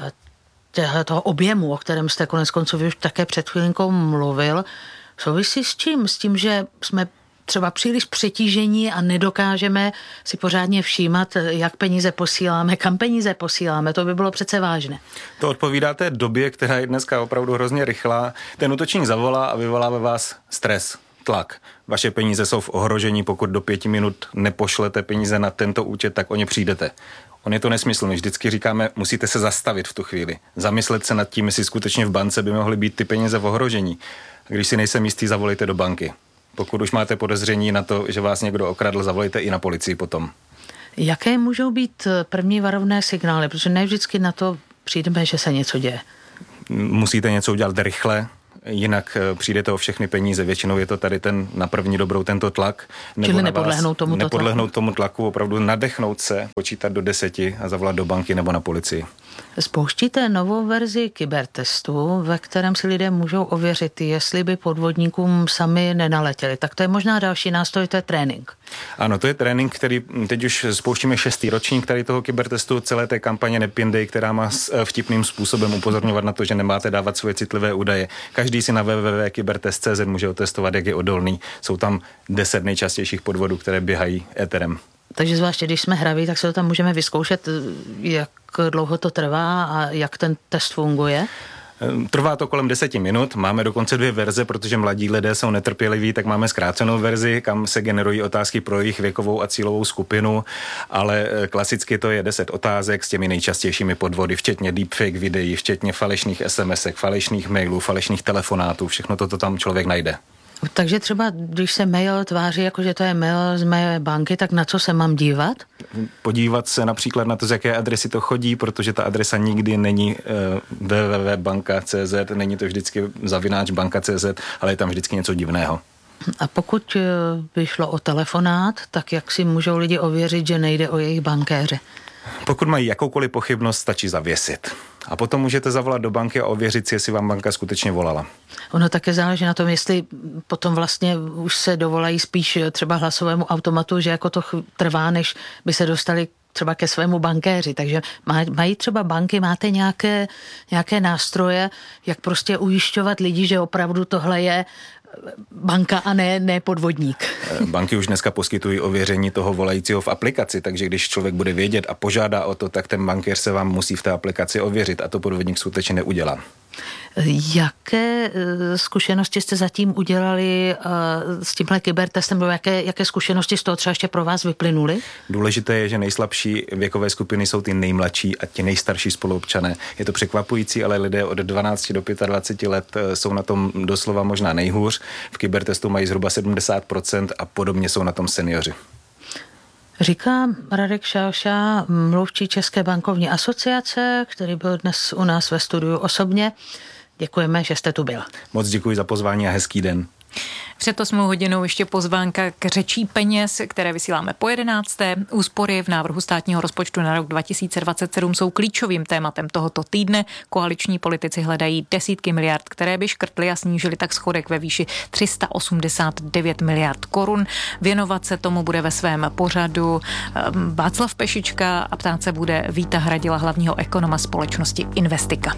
toho objemu, o kterém jste konec konců už také před chvílinkou mluvil, souvisí s čím? S tím, že jsme třeba příliš přetížení a nedokážeme si pořádně všímat, jak peníze posíláme, kam peníze posíláme. To by bylo přece vážné. To odpovídá té době, která je dneska opravdu hrozně rychlá. Ten útočník zavolá a vyvolá ve vás stres, tlak. Vaše peníze jsou v ohrožení, pokud do pěti minut nepošlete peníze na tento účet, tak o ně přijdete. On je to nesmysl. My vždycky říkáme, musíte se zastavit v tu chvíli. Zamyslet se nad tím, jestli skutečně v bance by mohly být ty peníze v ohrožení. A když si nejsem jistý, zavolejte do banky. Pokud už máte podezření na to, že vás někdo okradl, zavolejte i na policii potom. Jaké můžou být první varovné signály? Protože ne vždycky na to přijdeme, že se něco děje. Musíte něco udělat rychle, jinak přijdete o všechny peníze. Většinou je to tady ten na první dobrou tento tlak. Nebo Čili nepodlehnout tomu Nepodlehnout tlaku. tomu tlaku, opravdu nadechnout se, počítat do deseti a zavolat do banky nebo na policii. Spouštíte novou verzi kybertestu, ve kterém si lidé můžou ověřit, jestli by podvodníkům sami nenaletěli. Tak to je možná další nástroj, to je trénink. Ano, to je trénink, který teď už spouštíme šestý ročník tady toho kybertestu, celé té kampaně Nepindej, která má vtipným způsobem upozorňovat na to, že nemáte dávat svoje citlivé údaje. Každý si na w w w tečka kybertest tečka c z může otestovat, jak je odolný. Jsou tam deset nejčastějších podvodů, které běhají éterem. Takže zvláště, když jsme hraví, tak se to tam můžeme vyzkoušet, jak dlouho to trvá a jak ten test funguje. Trvá to kolem deseti minut, máme dokonce dvě verze, protože mladí lidé jsou netrpěliví, tak máme zkrácenou verzi, kam se generují otázky pro jejich věkovou a cílovou skupinu, ale klasicky to je deset otázek s těmi nejčastějšími podvody, včetně deepfake videí, včetně falešných SMSek, falešných mailů, falešných telefonátů, všechno toto tam člověk najde. Takže třeba, když se mail tváří, jako že to je mail z mé banky, tak na co se mám dívat? Podívat se například na to, z jaké adresy to chodí, protože ta adresa nikdy není uh, w w w tečka banka tečka c z, není to vždycky zavináč banka tečka c z, ale je tam vždycky něco divného. A pokud by šlo o telefonát, tak jak si můžou lidi ověřit, že nejde o jejich bankéře? Pokud mají jakoukoliv pochybnost, stačí zavěsit. A potom můžete zavolat do banky a ověřit si, jestli vám banka skutečně volala. Ono také záleží na tom, jestli potom vlastně už se dovolají spíš třeba hlasovému automatu, že jako to trvá, než by se dostali třeba ke svému bankéři. Takže mají třeba banky, máte nějaké, nějaké nástroje, jak prostě ujišťovat lidi, že opravdu tohle je banka a ne, ne podvodník. Banky už dneska poskytují ověření toho volajícího v aplikaci, takže když člověk bude vědět a požádá o to, tak ten bankéř se vám musí v té aplikaci ověřit a to podvodník skutečně neudělá. Jaké zkušenosti jste zatím udělali s tímhle kybertestem, nebo jaké, jaké zkušenosti z toho třeba ještě pro vás vyplynuly? Důležité je, že nejslabší věkové skupiny jsou ty nejmladší a ti nejstarší spoluobčané. Je to překvapující, ale lidé od dvanácti do dvaceti pěti let jsou na tom doslova možná nejhůř. V kybertestu mají zhruba sedmdesát procent a podobně jsou na tom seniori. Říká Radek Šáša, mluvčí České bankovní asociace, který byl dnes u nás ve studiu osobně. Děkujeme, že jste tu byl. Moc děkuji za pozvání a hezký den. Před osmou hodinou ještě pozvánka k řečí peněz, které vysíláme po jedenácté. Úspory v návrhu státního rozpočtu na rok dva tisíce dvacet sedm jsou klíčovým tématem tohoto týdne. Koaliční politici hledají desítky miliard, které by škrtly a snížily tak schodek ve výši tři sta osmdesát devět miliard korun. Věnovat se tomu bude ve svém pořadu Václav Pešička a ptát se bude Víta Hradila, hlavního ekonoma společnosti Investika.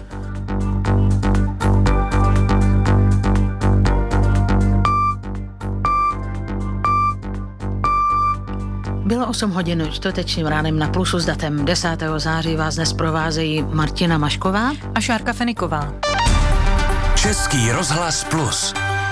Bylo osm hodin čtvrtečním ránem na Plusu s datem desátého září vás dnes provázejí Martina Mašková a Šárka Feniková. Český rozhlas Plus.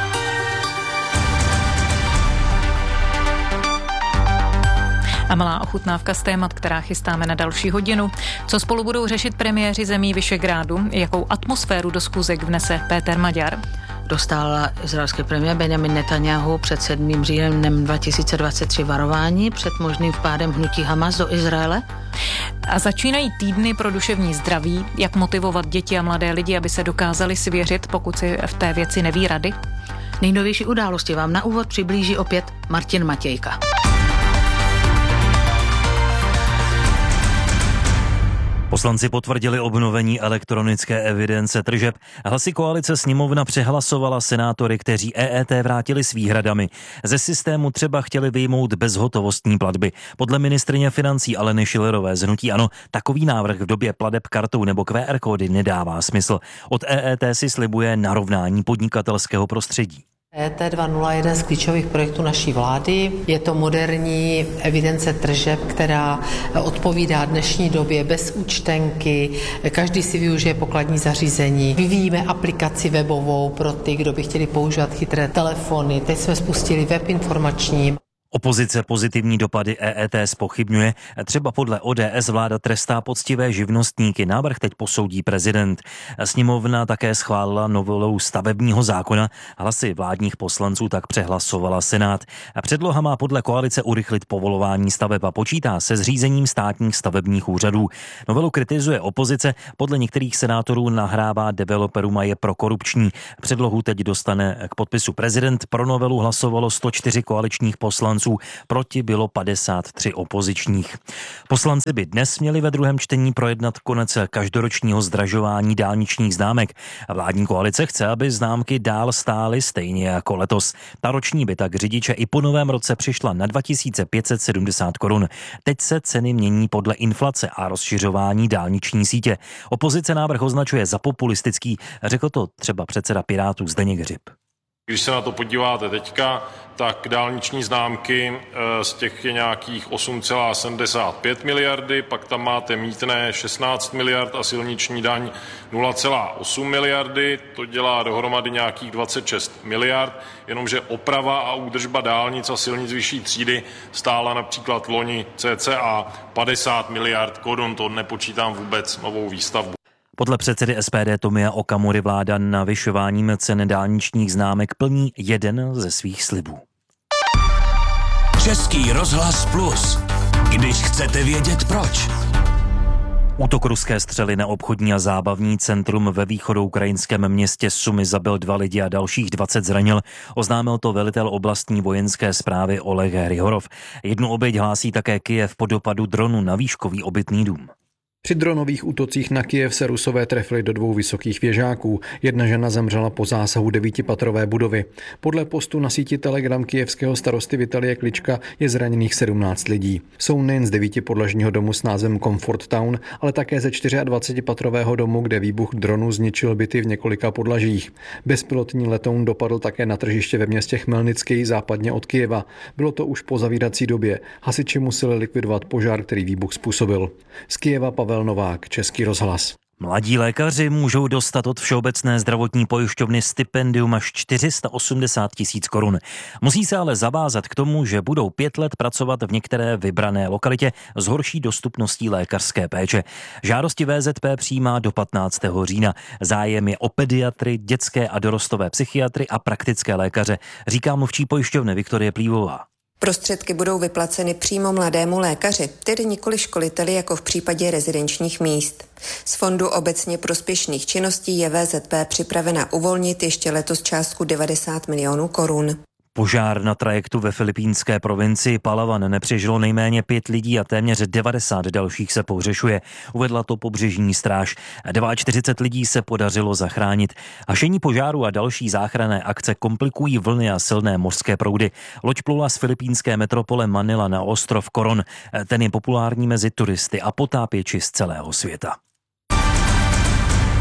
A malá ochutnávka z témat, která chystáme na další hodinu. Co spolu budou řešit premiéři zemí Visegrádu, jakou atmosféru do schůzek vnese Péter Maďar. Dostal izraelský premiér Benjamin Netanyahu před sedmým říjnem dva tisíce dvacet tři varování před možným vpádem hnutí Hamas do Izraele. A začínají týdny pro duševní zdraví, jak motivovat děti a mladé lidi, aby se dokázali svěřit, pokud si v té věci neví rady. Nejnovější události vám na úvod přiblíží opět Martin Matějka. Poslanci potvrdili obnovení elektronické evidence tržeb. Hlasy koalice sněmovna přehlasovala senátory, kteří E E T vrátili s výhradami. Ze systému třeba chtěli vyjmout bezhotovostní platby. Podle ministryně financí Aleny Schillerové z hnutí ANO takový návrh v době plateb kartou nebo Q R kódy nedává smysl. Od E E T si slibuje narovnání podnikatelského prostředí. E E T dva tečka nula je jeden z klíčových projektů naší vlády. Je to moderní evidence tržeb, která odpovídá dnešní době bez účtenky. Každý si využije pokladní zařízení. Vyvíjíme aplikaci webovou pro ty, kdo by chtěli používat chytré telefony. Teď jsme spustili web informační. Opozice pozitivní dopady E E T zpochybňuje. Třeba podle O D S vláda trestá poctivé živnostníky. Návrh teď posoudí prezident. Sněmovna také schválila novelou stavebního zákona. Hlasy vládních poslanců tak přehlasovala Senát. Předloha má podle koalice urychlit povolování staveb a počítá se zřízením státních stavebních úřadů. Novelu kritizuje opozice. Podle některých senátorů nahrává developerům a je prokorupční. Předlohu teď dostane k podpisu prezident. Pro novelu hlasovalo sto čtyři koaličních poslanců. Proti bylo padesát tři opozičních. Poslanci by dnes měli ve druhém čtení projednat konec každoročního zdražování dálničních známek. Vládní koalice chce, aby známky dál stály stejně jako letos. Ta roční by tak řidiče i po novém roce přišla na dva tisíce pět set sedmdesát korun. Teď se ceny mění podle inflace a rozšiřování dálniční sítě. Opozice návrh označuje za populistický, řekl to třeba předseda Pirátů Zdeněk Hřib. Když se na to podíváte teďka, tak dálniční známky z těch je nějakých osm celá sedmdesát pět miliardy, pak tam máte mýtné šestnáct miliard a silniční daň nula celá osm miliardy, to dělá dohromady nějakých dvacet šest miliard, jenomže oprava a údržba dálnic a silnic vyšší třídy stála například loni cca padesát miliard korun, to nepočítám vůbec novou výstavbu. Podle předsedy S P D Tomia Okamury vláda navyšováním cen dálničních známek plní jeden ze svých slibů. Český rozhlas Plus. Když chcete vědět proč. Útok ruské střely na obchodní a zábavní centrum ve východoukrajinském městě Sumy zabil dva lidi a dalších dvacet zranil. Oznámil to velitel oblastní vojenské správy Oleg Hrihorov. Jednu oběť hlásí také Kyjev po dopadu dronu na výškový obytný dům. Při dronových útocích na Kyjev se Rusové trefili do dvou vysokých věžáků. Jedna žena zemřela po zásahu devítipatrové budovy. Podle postu na síti Telegram kyjevského starosty Vitalie Klička je zraněných sedmnáct lidí. Jsou nejen z devítipodlažního domu s názvem Comfort Town, ale také ze dvacetipatrového domu, kde výbuch dronu zničil byty v několika podlažích. Bezpilotní letoun dopadl také na tržiště ve městě Chmelnický západně od Kyjeva. Bylo to už po zavírací době. Hasiči museli likvidovat požár, který výbuch způsobil. Z Kyjeva Pavel Novák, Český rozhlas. Mladí lékaři můžou dostat od Všeobecné zdravotní pojišťovny stipendium až čtyři sta osmdesát tisíc korun. Musí se ale zavázat k tomu, že budou pět let pracovat v některé vybrané lokalitě s horší dostupností lékařské péče. Žádosti V Z P přijímá do patnáctého října. Zájem je o pediatry, dětské a dorostové psychiatry a praktické lékaře, říká mluvčí pojišťovny Viktorie Plívová. Prostředky budou vyplaceny přímo mladému lékaři, tedy nikoli školiteli jako v případě rezidenčních míst. Z fondu obecně prospěšných činností je V Z P připravena uvolnit ještě letos částku devadesát milionů korun. Požár na trajektu ve filipínské provincii Palawan nepřežilo nejméně pět lidí a téměř devadesát dalších se pohřešuje. Uvedla to pobřežní stráž. čtyřicet dva lidí se podařilo zachránit. Hašení požáru a další záchranné akce komplikují vlny a silné mořské proudy. Loď plula z filipínské metropole Manila na ostrov Coron. Ten je populární mezi turisty a potápěči z celého světa.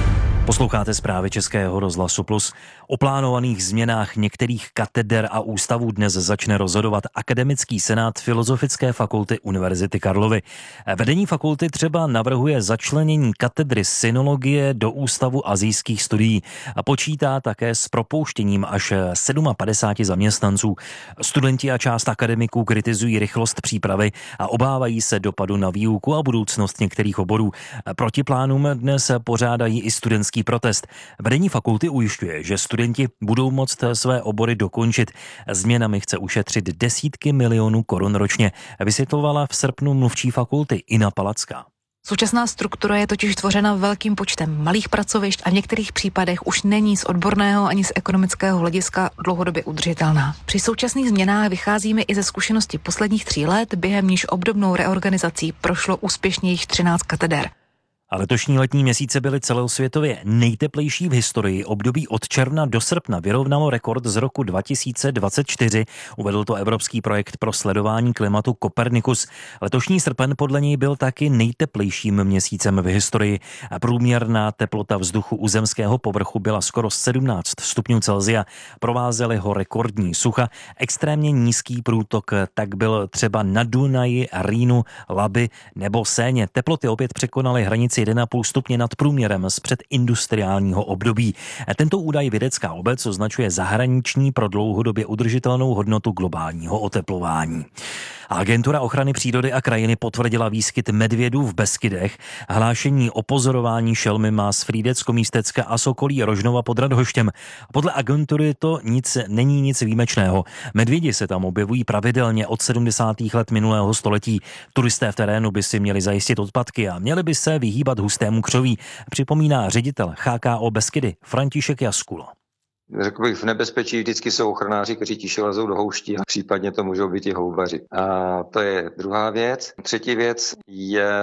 Posloucháte zprávy Českého rozhlasu Plus. O plánovaných změnách některých kateder a ústavů dnes začne rozhodovat Akademický senát Filozofické fakulty Univerzity Karlovy. Vedení fakulty třeba navrhuje začlenění katedry synologie do Ústavu asijských studií a počítá také s propouštěním až padesát sedm zaměstnanců. Studenti a část akademiků kritizují rychlost přípravy a obávají se dopadu na výuku a budoucnost některých oborů. Proti plánům dnes pořádají i studentský protest. Vedení fakulty ujišťuje, že studenti budou moct své obory dokončit. Změnami chce ušetřit desítky milionů korun ročně, vysvětlovala v srpnu mluvčí fakulty Ina Palacká. Současná struktura je totiž tvořena velkým počtem malých pracovišť a v některých případech už není z odborného ani z ekonomického hlediska dlouhodobě udržitelná. Při současných změnách vycházíme i ze zkušenosti posledních tří let, během níž obdobnou reorganizací prošlo úspěšně již třináct kateder. A letošní letní měsíce byly celosvětově nejteplejší v historii. Období od června do srpna vyrovnalo rekord z roku dva tisíce dvacet čtyři. Uvedl to evropský projekt pro sledování klimatu Copernicus. Letošní srpen podle něj byl taky nejteplejším měsícem v historii. A průměrná teplota vzduchu u zemského povrchu byla skoro sedmnáct stupňů Celsia. Provázely ho rekordní sucha. Extrémně nízký průtok tak byl třeba na Dunaji, Rýnu, Labi nebo Séně. Teploty opět překonaly hranici jeden a půl stupně nad průměrem z předindustriálního období. Tento údaj vědecká obec označuje zahraniční pro dlouhodobě udržitelnou hodnotu globálního oteplování. Agentura ochrany přírody a krajiny potvrdila výskyt medvědů v Beskydech. Hlášení o pozorování šelmy má z Frýdecko-Místecka a Sokolí Rožnova pod Radhoštěm. Podle agentury to nic není nic výjimečného. Medvědi se tam objevují pravidelně od sedmdesátých let minulého století. Turisté v terénu by si měli zajistit odpadky a měli by se vyhýbat hustému křoví, připomíná ředitel H K O Beskydy František Jaskula. Řekl bych, v nebezpečí vždycky jsou ochranáři, kteří tiše lezou do houští a případně to můžou být i houbaři. A to je druhá věc. Třetí věc je